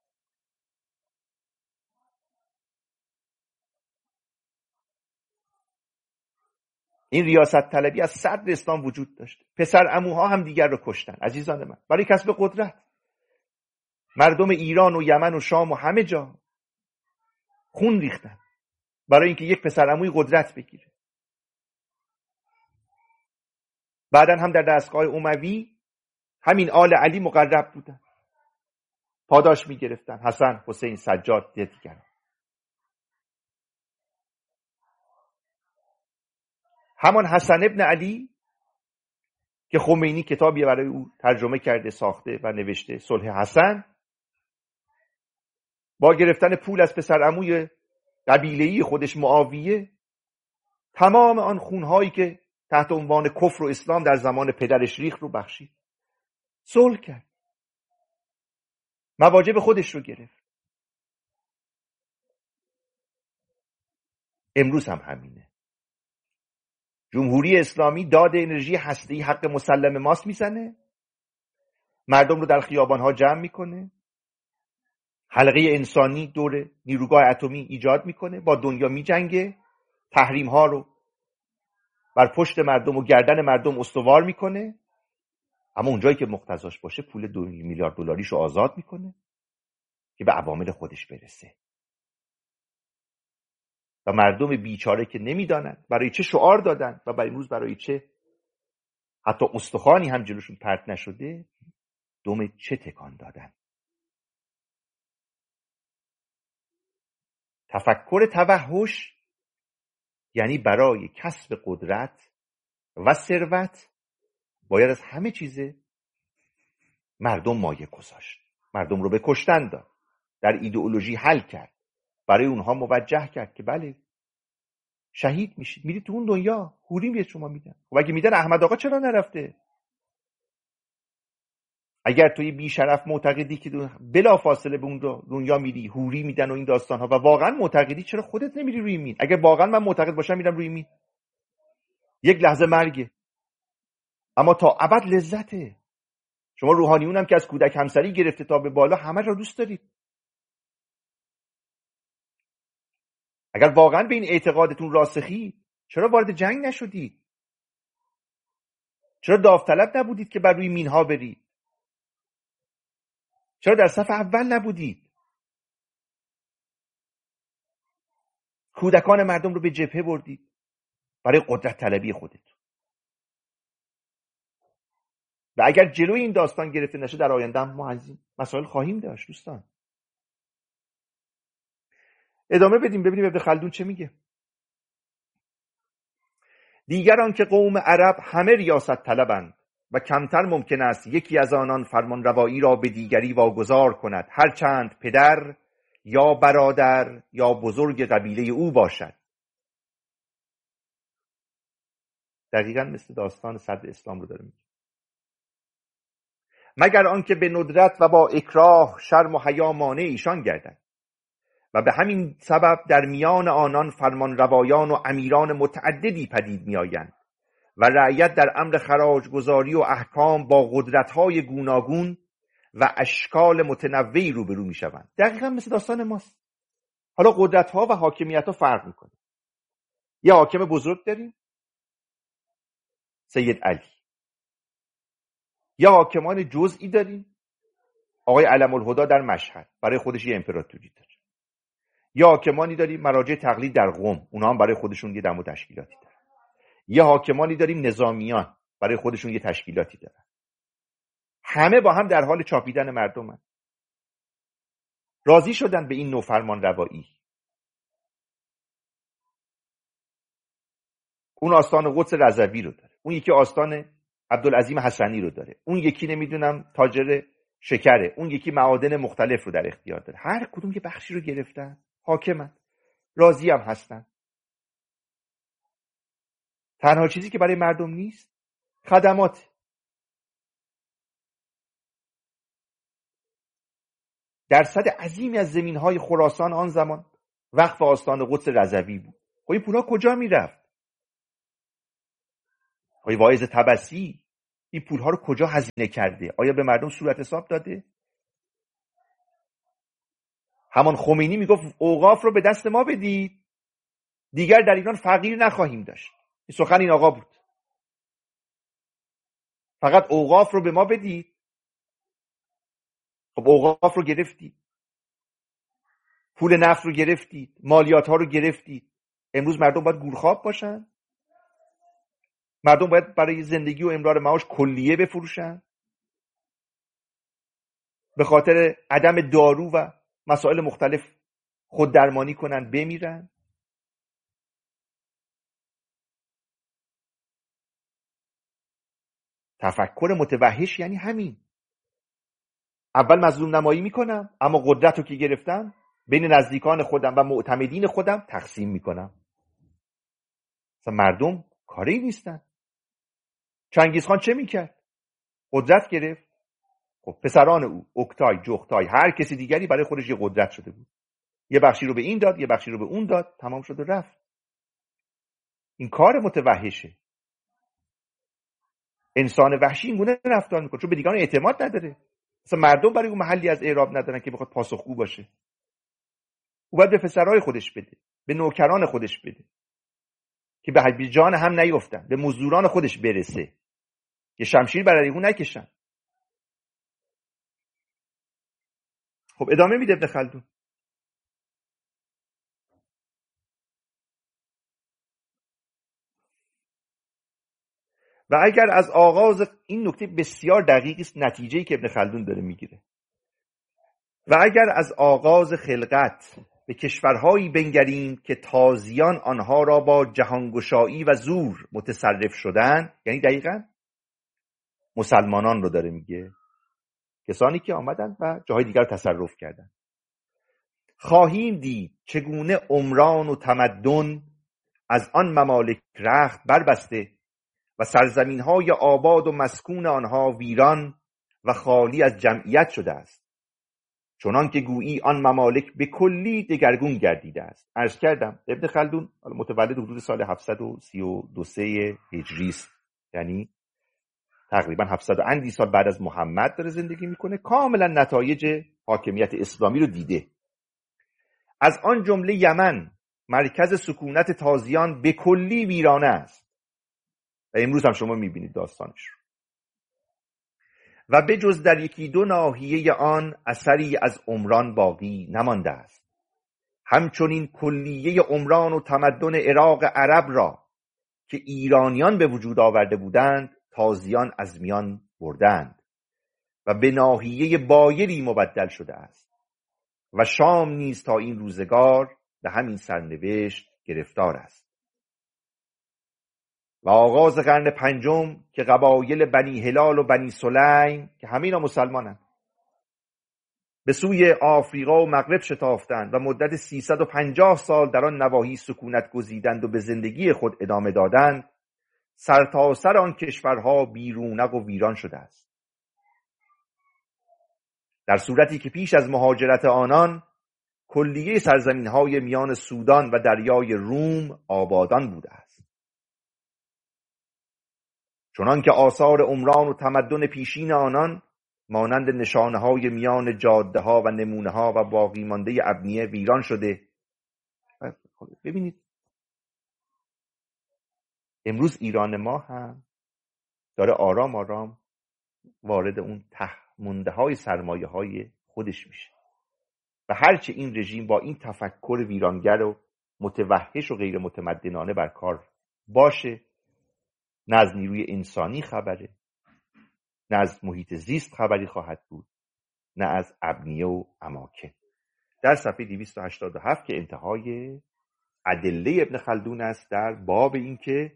این ریاست طلبی از صدر اسلام وجود داشت. پسر عموها هم دیگر رو کشتن. عزیزان من، برای کسب قدرت مردم ایران و یمن و شام و همه جا خون ریختن برای اینکه یک پسر عموی قدرت بگیره. بعدن هم در دستگاه اموی همین آل علی مقرب بودن، پاداش میگرفتن، حسن، حسین، سجاد دیگر. همان حسن ابن علی که خمینی کتابی برای او ترجمه کرده، ساخته و نوشته، صلح حسن، با گرفتن پول از پسر عموی قبیله‌ای خودش معاویه، تمام آن خونهایی که تحت عنوان کفر و اسلام در زمان پدرش ریخت رو بخشید، صلح کرد، مواجب خودش رو گرفت. امروز هم همینه. جمهوری اسلامی داد انرژی هسته‌ای حق مسلم ماست میزنه، مردم رو در خیابان‌ها جمع میکنه، حلقه انسانی دور نیروگاه اتمی ایجاد میکنه، با دنیا میجنگه، تحریم‌ها رو بر پشت مردم و گردن مردم استوار میکنه، اما اونجایی که مقتضاش باشه پول 2 میلیارد دلاریشو آزاد میکنه که به عوامل خودش برسه. و مردم بیچاره که نمیدانن برای چه شعار دادن و امروز برای چه حتی استخوانی هم جلوشون پرت نشده، دم چه تکان دادن. تفکر توحش یعنی برای کسب قدرت و ثروت باید از همه چیزه مردم مایه گذاشت، مردم رو به کشتن داد، در ایدئولوژی حل کرد، برای اونها موجه کرد که بله شهید میشید، میرید تو اون دنیا، حوری میاد شما میدن. خب اگه میدن احمد آقا چرا نرفته؟ اگر توی بیشرف معتقدی که بلا فاصله به اون دنیا میری، حوری میدن و این داستان ها، و واقعا معتقدی، چرا خودت نمیری روی مین؟ اگر واقعا من معتقد باشم میرم روی مین، یک لحظه مرگه اما تا ابد لذته. شما روحانیون هم که از کودک همسری گرفته تا به بالا همه رو دوست دارید. اگر واقعا به این اعتقادتون راسخی، چرا وارد جنگ نشدید؟ چرا داوطلب نبودید که بر روی مینها برید؟ چرا در صف اول نبودید؟ کودکان مردم رو به جبهه بردید برای قدرت طلبی خودتون. و اگر جلوی این داستان گرفته نشه، در آینده ما از این مسائل خواهیم داشت. دوستان ادامه بدیم ببینیم ابن خلدون چه میگه. دیگران که قوم عرب همه ریاست طلبند و کمتر ممکن است یکی از آنان فرمان روایی را به دیگری واگذار کند، هرچند پدر یا برادر یا بزرگ قبیله او باشد. دقیقاً مثل داستان صدر اسلام رو داره میگه. مگر آنکه به ندرت و با اکراه شرم و حیا مانع ایشان گردد و به همین سبب در میان آنان فرمان روایان و امیران متعددی پدید می آیند و رعیت در امر خراج گذاری و احکام با قدرت‌های گوناگون و اشکال متنوعی روبرو می شوند. دقیقاً مثل داستان ماست. حالا قدرت‌ها و حاکمیت‌ها فرق می‌کنه. یه حاکم بزرگ داریم، سید علی. یا حاکمان جزئی داریم، آقای علم الهدا در مشهد، برای خودش یه امپراتوری داره. یا حاکمانی داریم مراجع تقلید در قم، اونا هم برای خودشون یه دم و تشکیلاتی دارن. یا حاکمانی داریم نظامیان، برای خودشون یه تشکیلاتی دارن. همه با هم در حال چاپیدن مردمن. راضی شدن به این نوع فرمان روایی. اون آستان قدس رضوی رو داره، اون یکی آستان عبدالعظیم حسنی رو داره، اون یکی نمیدونم تاجر شکره، اون یکی معادن مختلف رو در اختیار داره. هر کدوم یه بخشی رو گرفتن، حاکمن، راضی هم هستن. تنها چیزی که برای مردم نیست خدمات. درصد عظیمی از زمین‌های خراسان آن زمان وقف آستان قدس رضوی بود. خب این پولا کجا میرفت؟ آقای واعظ طبسی این پولها رو کجا هزینه کرده؟ آیا به مردم صورت حساب داده؟ همان خمینی میگفت اوقاف رو به دست ما بدید، دیگر در ایران فقیر نخواهیم داشت. این سخن این آقا بود. فقط اوقاف رو به ما بدید. خب اوقاف رو گرفتید، پول نفت رو گرفتید، مالیات ها رو گرفتید. امروز مردم باید گورخواب باشن؟ مردم باید برای زندگی و امرار معاش کلیه بفروشن؟ به خاطر عدم دارو و مسائل مختلف خود درمانی کنن بمیرن؟ تفکر متوحش یعنی همین. اول مظلوم نمایی میکنم، اما قدرت رو که گرفتم بین نزدیکان خودم و معتمدین خودم تقسیم میکنم. مثلا مردم کاری نیستن. چنگیزخان چه میکرد؟ قدرت گرفت. خب پسران او، اوکتای، جغتای، هر کسی دیگری برای خودش یه قدرت شده بود. یه بخشی رو به این داد، یه بخشی رو به اون داد، تمام شد و رفت. این کار متوحشه. انسان وحشی این گونه رفتار میکنه چون به دیگران اعتماد نداره. مثلا مردم برای اون محلی از اعراب ندارن که بخواد پاسخگو باشه. او باید به پسرای خودش بده، به نوکران خودش بده که به جان هم نیفتن، به مزدوران خودش برسه، یه شمشیر برای اون نکشن. خب ادامه میده ابن خلدون. و اگر از آغاز، این نکته بسیار دقیقی است، نتیجه‌ای که ابن خلدون داره میگیره، و اگر از آغاز خلقت به کشورهایی بنگریم که تازیان آنها را با جهانگشایی و زور متصرف شدن، یعنی دقیقاً مسلمانان رو داره میگه، کسانی که آمدن و جاهای دیگر تصرف کردن، خواهیم دید چگونه عمران و تمدن از آن ممالک رخت بربسته و سرزمین‌های آباد و مسکون آنها ویران و خالی از جمعیت شده است، چنان که گویی آن ممالک به کلی دگرگون گردیده است. عرض کردم ابن خلدون متولد حدود سال 732 هجری است، یعنی تقریبا 700 اندی سال بعد از محمد داره زندگی میکنه. کاملا نتایج حاکمیت اسلامی رو دیده. از آن جمله یمن مرکز سکونت تازیان به کلی ویرانه است و امروز هم شما میبینید داستانش رو. و به جز در یکی دو ناحیه آن اثری از عمران باقی نمانده است. همچنین کلیه عمران و تمدن عراق عرب را که ایرانیان به وجود آورده بودند تازیان از میان بردند و به ناحیه بایری مبدل شده است و شام نیز تا این روزگار به همین سرنوشت گرفتار است. و آغاز قرن پنجم که قبایل بنی هلال و بنی سلیم که همه اینا مسلمانند به سوی آفریقا و مغرب شتافتند و مدت 350 سال در آن نواحی سکونت گزیدند و به زندگی خود ادامه دادند، سرتاسر آن کشورها بیرونق و ویران شده است، در صورتی که پیش از مهاجرت آنان کلیه سرزمین‌های میان سودان و دریای روم آبادان بوده است. چنان که آثار عمران و تمدن پیشین آنان مانند نشانه‌های میان جاده‌ها و نمونه‌ها و باقی مانده ابنیه ویران شده. ببینید امروز ایران ما هم داره آرام آرام وارد اون منده‌های سرمایه‌های خودش میشه و هرچه این رژیم با این تفکر ویرانگر و متوحش و غیر متمدنانه بر کار باشه، نه از نیروی انسانی خبره، نه از محیط زیست خبری خواهد بود، نه از ابنیه و اماکن. در صفحه 287 که انتهای ادله ابن خلدون است در باب این که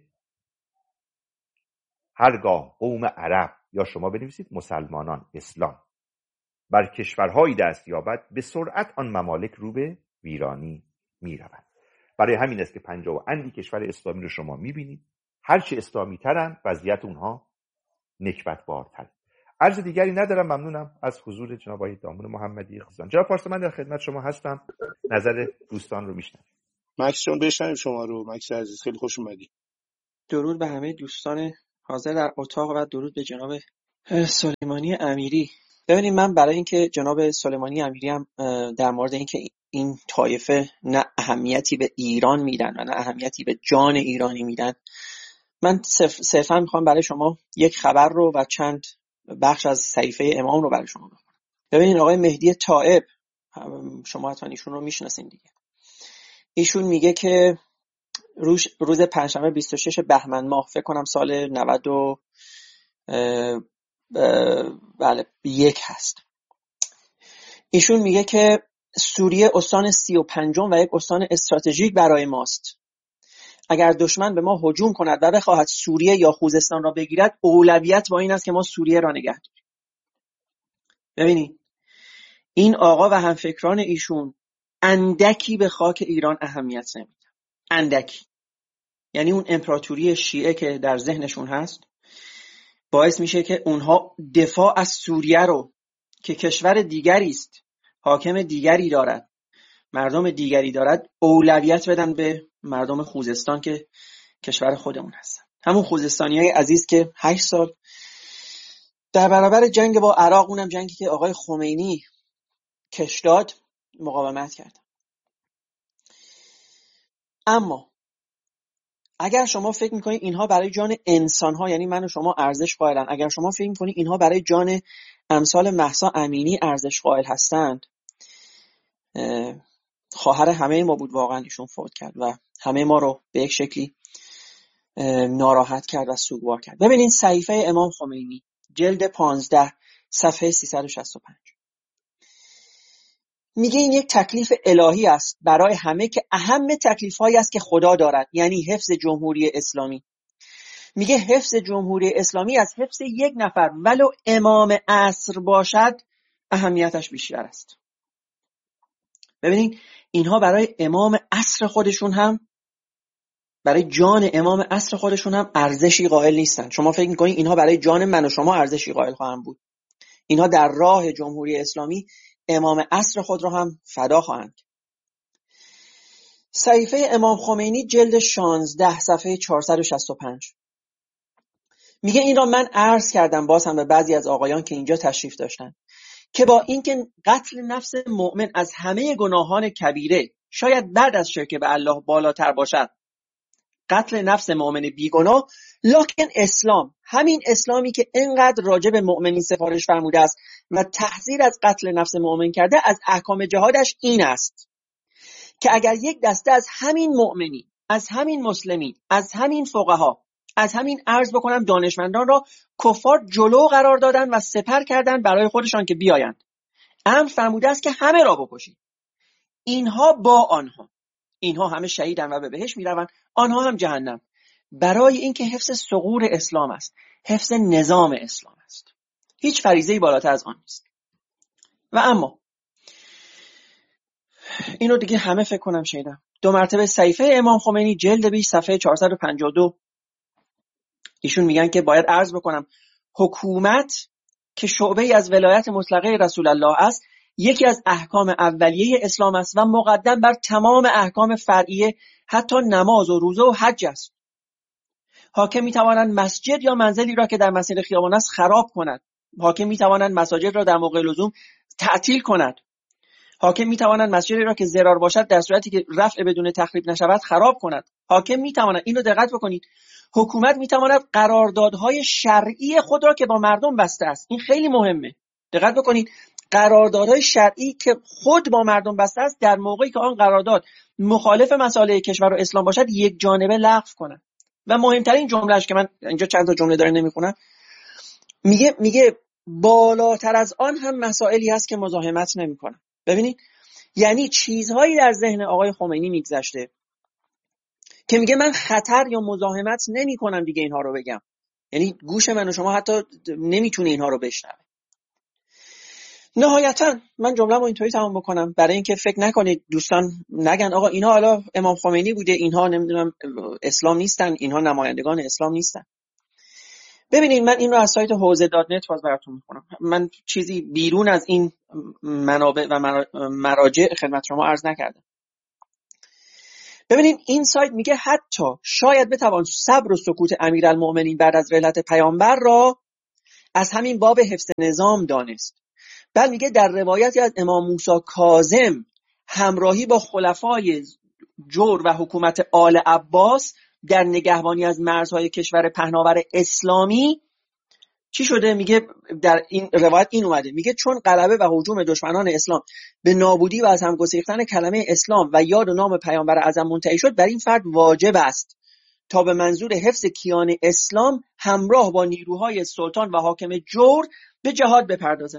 هرگاه قوم عرب یا شما بنویسید مسلمانان اسلام بر کشورهایی دست یابد به سرعت آن ممالک رو به ویرانی می روند. برای همین است که 50 اندی کشور اسلامی رو شما می بینید، هرچه اسلامی ترن وضعیت اونها نکبت بارتر. عرض دیگری ندارم. ممنونم از حضور جناب آقای دامون محمدی خزان. جناب پارسا من در خدمت شما هستم، نظر دوستان رو میشنوم. مکس جان بشنویم شما رو. مکس عزیز خیلی خوش اومدی. درود به همه دوستان حاضر در اتاق و درود به جناب سلیمانی امیری. ببینید من برای اینکه جناب سلیمانی امیری هم در مورد اینکه این طایفه نه اهمیتی به ایران میدن و نه اهمیتی به جان ایرانی میدن، من صرفا میخوام برای شما یک خبر رو و چند بخش از صحیفه امام رو برای شما بخونم. ببینید آقای مهدی طائب، شما حتما ایشون رو میشناسین دیگه، ایشون میگه که روز پنجشنبه 26 بهمن ماه، فکر کنم سال 91 هست، ایشون میگه که سوریه استان 35 و یک استان استراتژیک برای ماست. اگر دشمن به ما هجوم کند و بخواهد سوریه یا خوزستان را بگیرد، اولویت با این است که ما سوریه را نگه داریم. ببینید این آقا و همفکران ایشون اندکی به خاک ایران اهمیت نمیدن، اندکی. یعنی اون امپراتوری شیعه که در ذهنشون هست باعث میشه که اونها دفاع از سوریه رو که کشور دیگری است، حاکم دیگری دارد، مردم دیگری دارد، اولویت بدن به مردم خوزستان که کشور خودمون هستن. همون خوزستانیای عزیز که 8 سال در برابر جنگ با عراق، اونم جنگی که آقای خمینی کش داد، مقاومت کردن. اما اگر شما فکر میکنید اینها برای جان انسان‌ها، یعنی من و شما ارزش قائلن، اگر شما فکر میکنید اینها برای جان امثال مهسا امینی ارزش قائل هستند، خواهر همه ما بود، واقعا ایشون فوت کرد و همه ما رو به یک شکلی ناراحت کرد و سوگوار کرد. ببینید صحیفه امام خمینی جلد 15 صفحه 365 میگه این یک تکلیف الهی است برای همه که اهم تکلیف‌هایی است که خدا دارد، یعنی حفظ جمهوری اسلامی. میگه حفظ جمهوری اسلامی از حفظ یک نفر ولو امام عصر باشد اهمیتش بیشتر است. ببینید اینها برای امام عصر خودشون هم، برای جان امام عصر خودشون هم ارزشی قائل نیستن. شما فکر میکنید اینها برای جان من و شما ارزشی قائل خواهند بود؟ اینها در راه جمهوری اسلامی امام عصر خود را هم فدا خواهند. صحیفه امام خمینی جلد 16 صفحه 465 میگه این را من عرض کردم باز هم به بعضی از آقایان که اینجا تشریف داشتن که با اینکه قتل نفس مؤمن از همه گناهان کبیره، شاید بعد از شرک به الله بالاتر باشد، قتل نفس مؤمن بیگناه، لکن اسلام، همین اسلامی که اینقدر راجع به مؤمنین سفارش فرموده است و تحذیر از قتل نفس مؤمن کرده، از احکام جهادش این است که اگر یک دسته از همین مؤمنین، از همین مسلمین، از همین فقها، از همین عرض بکنم دانشمندان را کفار جلو قرار دادن و سپر کردن برای خودشان که بیایند، امر فرموده است که همه را بکشید. اینها با آنها، اینها همه شهیدن و به بهشت میروند، آنها هم جهنم. برای اینکه حفظ ثغور اسلام است، حفظ نظام اسلام است، هیچ فریضه‌ای بالاتر از آن نیست. و اما اینو دیگه همه فکر کنم شنیدم. 2 مرتبه صحیفه امام خمینی جلد 20 صفحه 452 ایشون میگن که باید عرض بکنم حکومت که شعبه‌ای از ولایت مطلقه رسول الله است، یکی از احکام اولیه اسلام است و مقدم بر تمام احکام فرعیه، حتی نماز و روزه و حج است. حاکم میتوانند مسجد یا منزلی را که در مسیر خیابان است خراب کند. حاکم میتوانند مساجد را در موقع لزوم تعطیل کند. حاکم میتوانند مسجدی را که ضرار باشد در صورتی که رفع بدون تخریب نشود خراب کند. حاکم میتواند، اینو دقت بکنید، حکومت میتواند قراردادهای شرعی خود را که با مردم بسته است، این خیلی مهمه، دقت بکنید، قراردادهای شرعی که خود با مردم بسته است، در موقعی که آن قرارداد مخالف مصالح کشور و اسلام باشد یک جانبه لغو کند. و مهمترین جملهش که من اینجا چند تا جمله داره نمیخونم، میگه بالاتر از آن هم مسائلی هست که مزاحمت نمیکنه. ببینید یعنی چیزهایی در ذهن آقای خمینی میگذشته که میگه من خطر یا مزاحمت نمیکنم دیگه اینها رو بگم، یعنی گوش من و شما حتی نمیتونه اینها رو بشنوه. نهایتا من جمله رو اینطوری تمام بکنم برای اینکه فکر نکنید دوستان نگن آقا اینها حالا امام خمینی بوده، اینها نمیدونم اسلام نیستن، اینها نمایندگان اسلام نیستن. ببینید من این رو از سایت حوزه.net باز براتون میخونم. من چیزی بیرون از این منابع و مراجع خدمت شما عرض نکردم. ببینید این سایت میگه حتی شاید بتوان صبر و سکوت امیرالمؤمنین بعد از رحلت پیامبر را از همین باب حفظ نظام دانست. بعد میگه در روایتی از امام موسی کاظم همراهی با خلفای جور و حکومت آل عباس در نگهبانی از مرزهای کشور پهناور اسلامی چی شده؟ میگه در این روایت این اومده، میگه چون غلبه و هجوم دشمنان اسلام به نابودی و از هم گسیختن کلمه اسلام و یاد و نام پیامبر اعظم منتهی شد، بر این فرد واجب است تا به منظور حفظ کیان اسلام همراه با نیروهای سلطان و حاکم جور به جهاد بپردازه.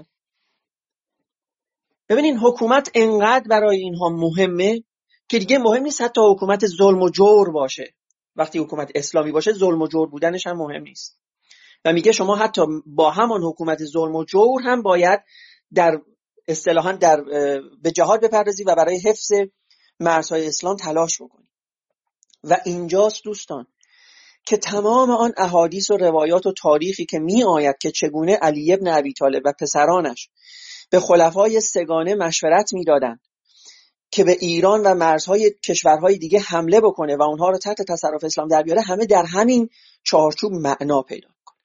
ببینین حکومت انقدر برای اینها مهمه که دیگه مهم نیست حتی حکومت ظلم و جور باشه. وقتی حکومت اسلامی باشه ظلم و جور بودنش هم مهم نیست و میگه شما حتی با همان حکومت ظلم و جور هم باید در اصطلاحاً به جهاد بپردازی و برای حفظ مرزهای اسلام تلاش بکنی. و اینجاست دوستان که تمام آن احادیث و روایات و تاریخی که می آید که چگونه علی ابن ابی طالب و پسرانش به خلفای سگانه مشورت می دادند که به ایران و مرزهای کشورهای دیگه حمله بکنه و اونها رو تحت تصرف اسلام در بیاره، همه در همین چارچوب معنا پیدا میکنه.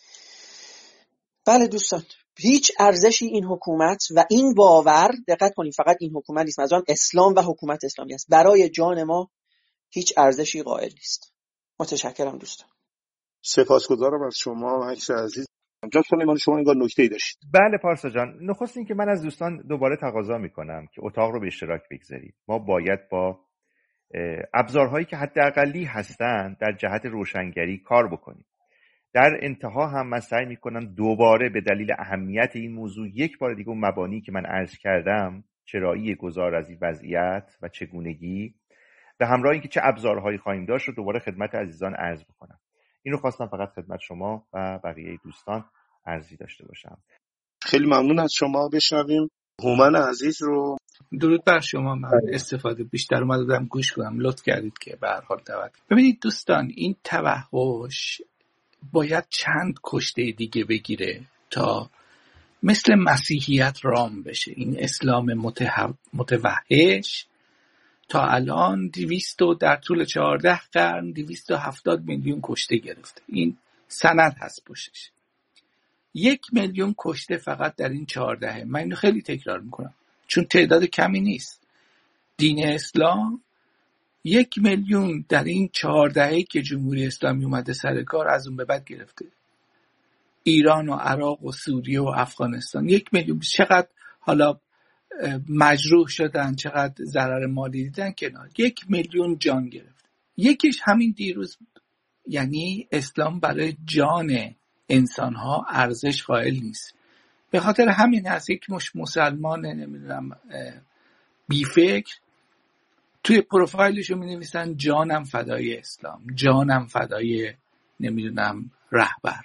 بله دوستان، هیچ ارزشی این حکومت و این باور، دقت کنید فقط این حکومت نیست، مثلا اسلام و حکومت اسلامی است، برای جان ما هیچ ارزشی قائل نیست. متشکرم دوستان. سپاسگزارم از شما عکس عزیز. جناب سلیمان شما انگار نکته‌ای داشتید. بله پارسا جان، نخست این که من از دوستان دوباره تقاضا میکنم که اتاق رو به اشتراک بگذارید. ما باید با ابزارهایی که حداقلی هستند در جهت روشنگری کار بکنیم. در انتها هم من سعی میکنم دوباره به دلیل اهمیت این موضوع یک بار دیگه اون مبانی که من عرض کردم، چرایی گذار از این وضعیت و چگونگی به همراه اینکه چه ابزارهایی خواهیم داشت رو دوباره خدمت عزیزان عرض بکنم. این رو خواستم فقط خدمت شما و بقیه دوستان عرضی داشته باشم. خیلی ممنون از شما. بشنویم هومن عزیز رو. درود بر شما. من استفاده بیشتر اومده بودم گوش کنم، لطف کردید که به هر حال دعوت. ببینید دوستان، این توحش باید چند کشته دیگه بگیره تا مثل مسیحیت رام بشه. این اسلام متوحش تا الان 200 در طول 14 قرن 270 میلیون کشته گرفته. این سند هست پشتش. 1 میلیون کشته فقط در این 14. من اینو خیلی تکرار میکنم چون تعداد کمی نیست. دین اسلام 1 میلیون در این 14 که جمهوری اسلامی اومده سر کار از اون به بعد گرفته. ایران و عراق و سوریه و افغانستان 1 میلیون. چقدر حالا مجروح شدن، چقدر ضرر مالی دیدن کنار. 1 میلیون جان گرفت. یکیش همین دیروز بود. یعنی اسلام برای جان انسانها ارزش قائل نیست. به خاطر همین هست یک مش مسلمان نمیدونم بی فکر توی پروفایلشو می نویسن جانم فدای اسلام، جانم فدای نمیدونم رهبر.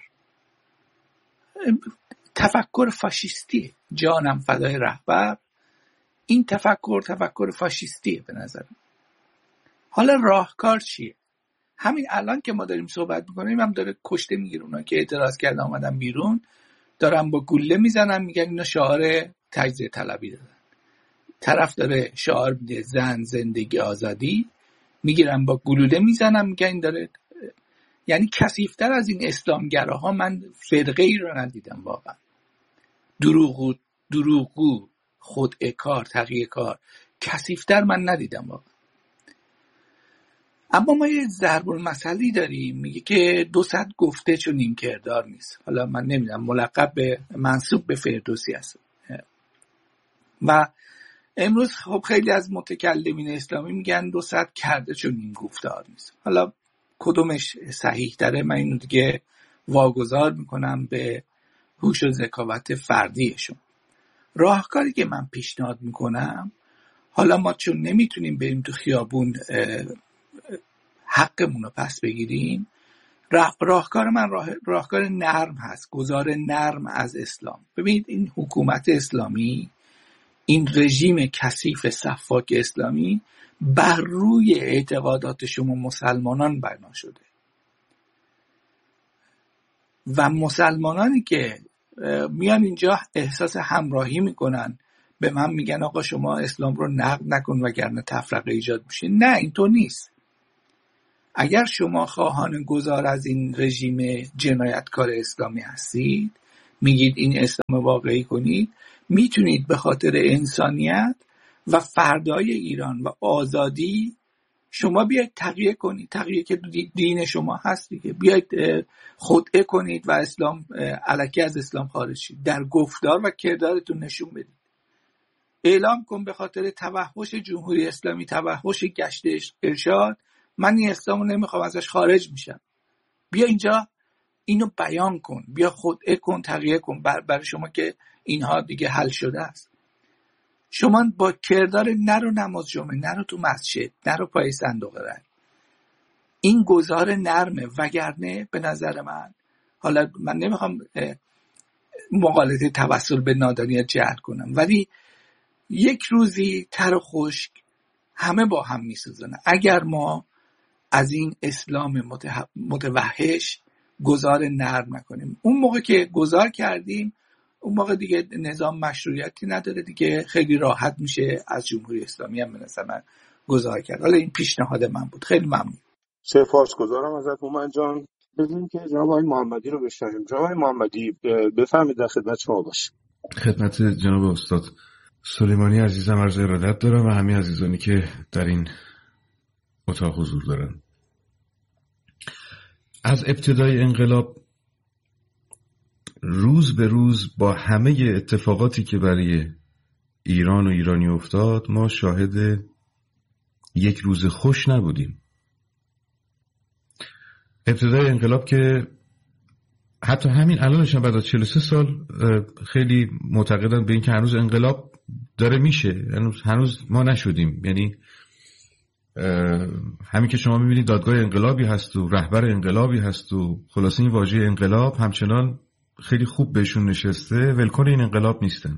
تفکر فاشیستیه. جانم فدای رهبر، این تفکر فاشیستیه به نظرم. حالا راهکار چیه؟ همین الان که ما داریم صحبت میکنیم هم داره کشته میگیره. اونا که اعتراض کردن اومدن بیرون دارن با گوله میزنن، میگن اینا شعار تجزیه طلبی دادن. طرف داره شعار میده زن زندگی آزادی، میگیرن با گلوله میزنن، میگن این داره. یعنی کثیف‌تر از این اسلامگراها من فرقه ای رو ندیدم واقعا. دروغگو، خودکار، تقیه کار، کثیف‌تر من ندیدم واقعا. اما ما یه ضرب المثلی داریم میگه که 200 گفته چون نیم کردار نیست. حالا من نمیدونم ملقب به منسوب به فردوسی هست. و امروز خب خیلی از متکلمین اسلامی میگن 200 کرده چون نیم گفتار نیست. حالا کدومش صحیح تره من اینو دیگه واگذار میکنم به هوش و ذکاوت فردیشون. راهکاری که من پیشنهاد میکنم، حالا ما چون نمیتونیم بریم تو خیابون حقمون رو پس بگیریم، راهکار من راهکار نرم هست، گذار نرم از اسلام. ببینید این حکومت اسلامی، این رژیم کثیف سفاک اسلامی بر روی اعتقادات شما مسلمانان بنا شده و مسلمانانی که میان اینجا احساس همراهی میکنن، به من میگن آقا شما اسلام رو نقد نکن وگرنه تفرقه ایجاد میشه. نه، اینطور نیست. اگر شما خواهان گذار از این رژیم جنایتکار اسلامی هستید، میگید این اسلام واقعی کنید، میتونید به خاطر انسانیت و فردای ایران و آزادی شما بیاید تغییر کنید. تغییر که دین شما هست دیگه. بیاید خودعه کنید و اسلام الکی از اسلام خارج شید. در گفتار و کردارتون نشون بدید. اعلام کن به خاطر توحش جمهوری اسلامی، توحش گشت ارشاد، من این اسلامو نمیخوام، ازش خارج میشم. بیا اینجا اینو بیان کن، بیا خودعه کن، تغییر کن. برای شما که اینها دیگه حل شده است. شما با کردار نرو نماز جمعه، نرو تو مسجد، نرو پای صندوق رای. این گذار نرمه، وگرنه به نظر من، حالا من نمیخوام مقالطه توسل به نادانی جهل کنم، ولی یک روزی تر و خشک همه با هم میسوزن اگر ما از این اسلام متوحش گذار نرم نکنیم. اون موقع که گذار کردیم، اون موقع دیگه نظام مشروعیتی نداره دیگه، خیلی راحت میشه از جمهوری اسلامی هم به نظر من گذار کرد. حالا این پیشنهاد من بود. خیلی ممنون. سپاسگزارم ازت مومن جان. ببینیم که جناب آقای محمدی رو بشنویم. جناب آقای محمدی بفرمایید، در خدمت شما باشیم. خدمت جناب استاد سلیمانی عزیزم عرض ارادت دارم و همه عزیزانی که در این اتاق حضور دارن. از ابتدای انقلاب روز به روز با همه اتفاقاتی که برای ایران و ایرانی افتاد، ما شاهد یک روز خوش نبودیم. ابتدای انقلاب که حتی همین الانش بعد از 43 سال خیلی معتقدن به این که هنوز انقلاب داره میشه، هنوز ما نشدیم. یعنی همین که شما میبینید دادگاه انقلابی هست و رهبر انقلابی هست و خلاصه این واژه انقلاب همچنان خیلی خوب بهشون نشسته، ولکن این انقلاب نیستن.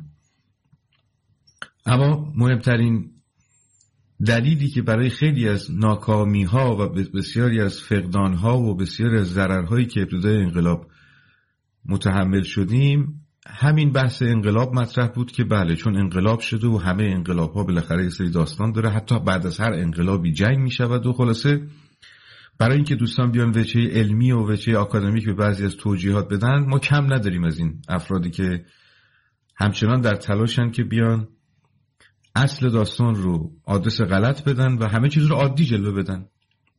اما مهمترین دلیلی که برای خیلی از ناکامی ها و بسیاری از فقدان ها و بسیاری از ضررهایی که ابتدای انقلاب متحمل شدیم، همین بحث انقلاب مطرح بود که بله چون انقلاب شده و همه انقلاب ها بالاخره یه سری داستان داره، حتی بعد از هر انقلابی جنگ می شود و خلاصه برای اینکه دوستان بیان وجه علمی و وجه آکادمیک به بعضی از توجیهات بدن، ما کم نداریم از این افرادی که همچنان در تلاشن که بیان اصل داستان رو آدرس غلط بدن و همه چیز رو عادی جلوه بدن.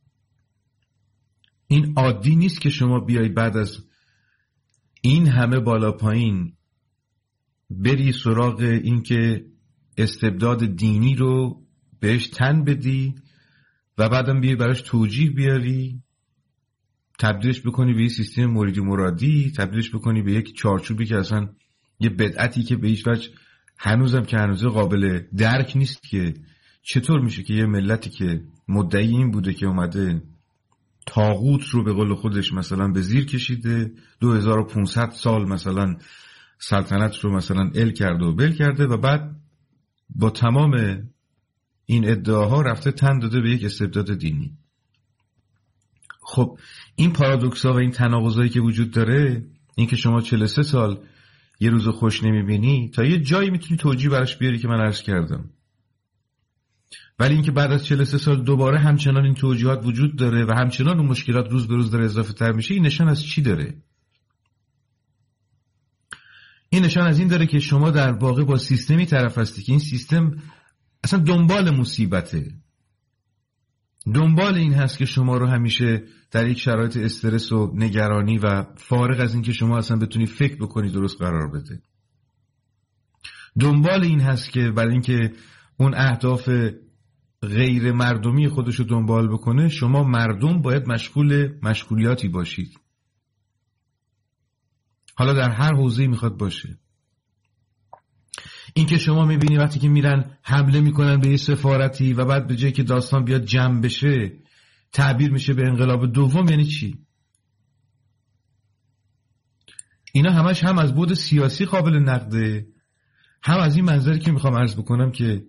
این عادی نیست که شما بیای بعد از این همه بالا پایین بری سراغ این که استبداد دینی رو بهش تن بدی و بعدم بیای براش توجیه بیاری، تبدیلش بکنی به یه سیستم موریدی مرادی، تبدیلش بکنی به یک چارچوبی که اصلا یه بدعتی که به هیچ وجه هنوزم که هنوزه قابل درک نیست که چطور میشه که یه ملتی که مدعی این بوده که اومده طاغوت رو به قول خودش مثلا به زیر کشیده، 2500 سال مثلا سلطنت رو مثلا ال کرده و بل کرده و بعد با تمام این ادعاها رفته تن داده به یک استبداد دینی. خب این پارادوکس‌ها و این تناقضایی که وجود داره، این که شما 43 سال یه روز خوش نمیبینی، تا یه جایی میتونی توجیه براش بیاری که من عرض کردم، ولی اینکه بعد از 43 سال دوباره همچنان این توجیهات وجود داره و همچنان اون مشکلات روز به روز داره اضافه تر میشه، این نشان از چی داره؟ این نشان از این داره که شما در واقع با سیستمی طرف هستی که این سیستم اصلا دنبال مصیبته، دنبال این هست که شما رو همیشه در یک شرایط استرس و نگرانی و فارغ از این که شما اصلا بتونی فکر بکنی درست قرار بده. دنبال این هست که برای اینکه اون اهداف غیر مردمی خودشو دنبال بکنه، شما مردم باید مشغول مشغولیاتی باشید، حالا در هر حوزه‌ای میخواد باشه. این که شما میبینی وقتی که میرن حمله میکنن به یه سفارتی و بعد به جای که داستان بیاد جمع بشه تعبیر میشه به انقلاب دوم، یعنی چی؟ اینا همش هم از بعد سیاسی قابل نقده، هم از این منظری که میخوام عرض بکنم که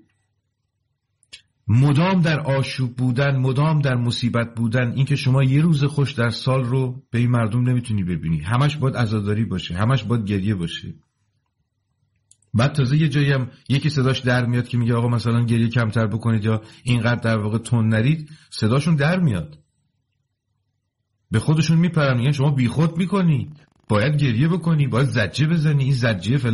مدام در آشوب بودن، مدام در مصیبت بودن، این که شما یه روز خوش در سال رو به این مردم نمیتونی ببینی، همش باید عزاداری باشه، همش باید گریه باشه. بعد تازه یه جایی هم یکی صداش در میاد که میگه آقا مثلا گریه کمتر بکنید یا اینقدر در واقع تند نرید، صداشون در میاد، به خودشون میپرن، میگن شما بیخود میکنی، باید گریه بکنی، باید زجه بزنی، این زجه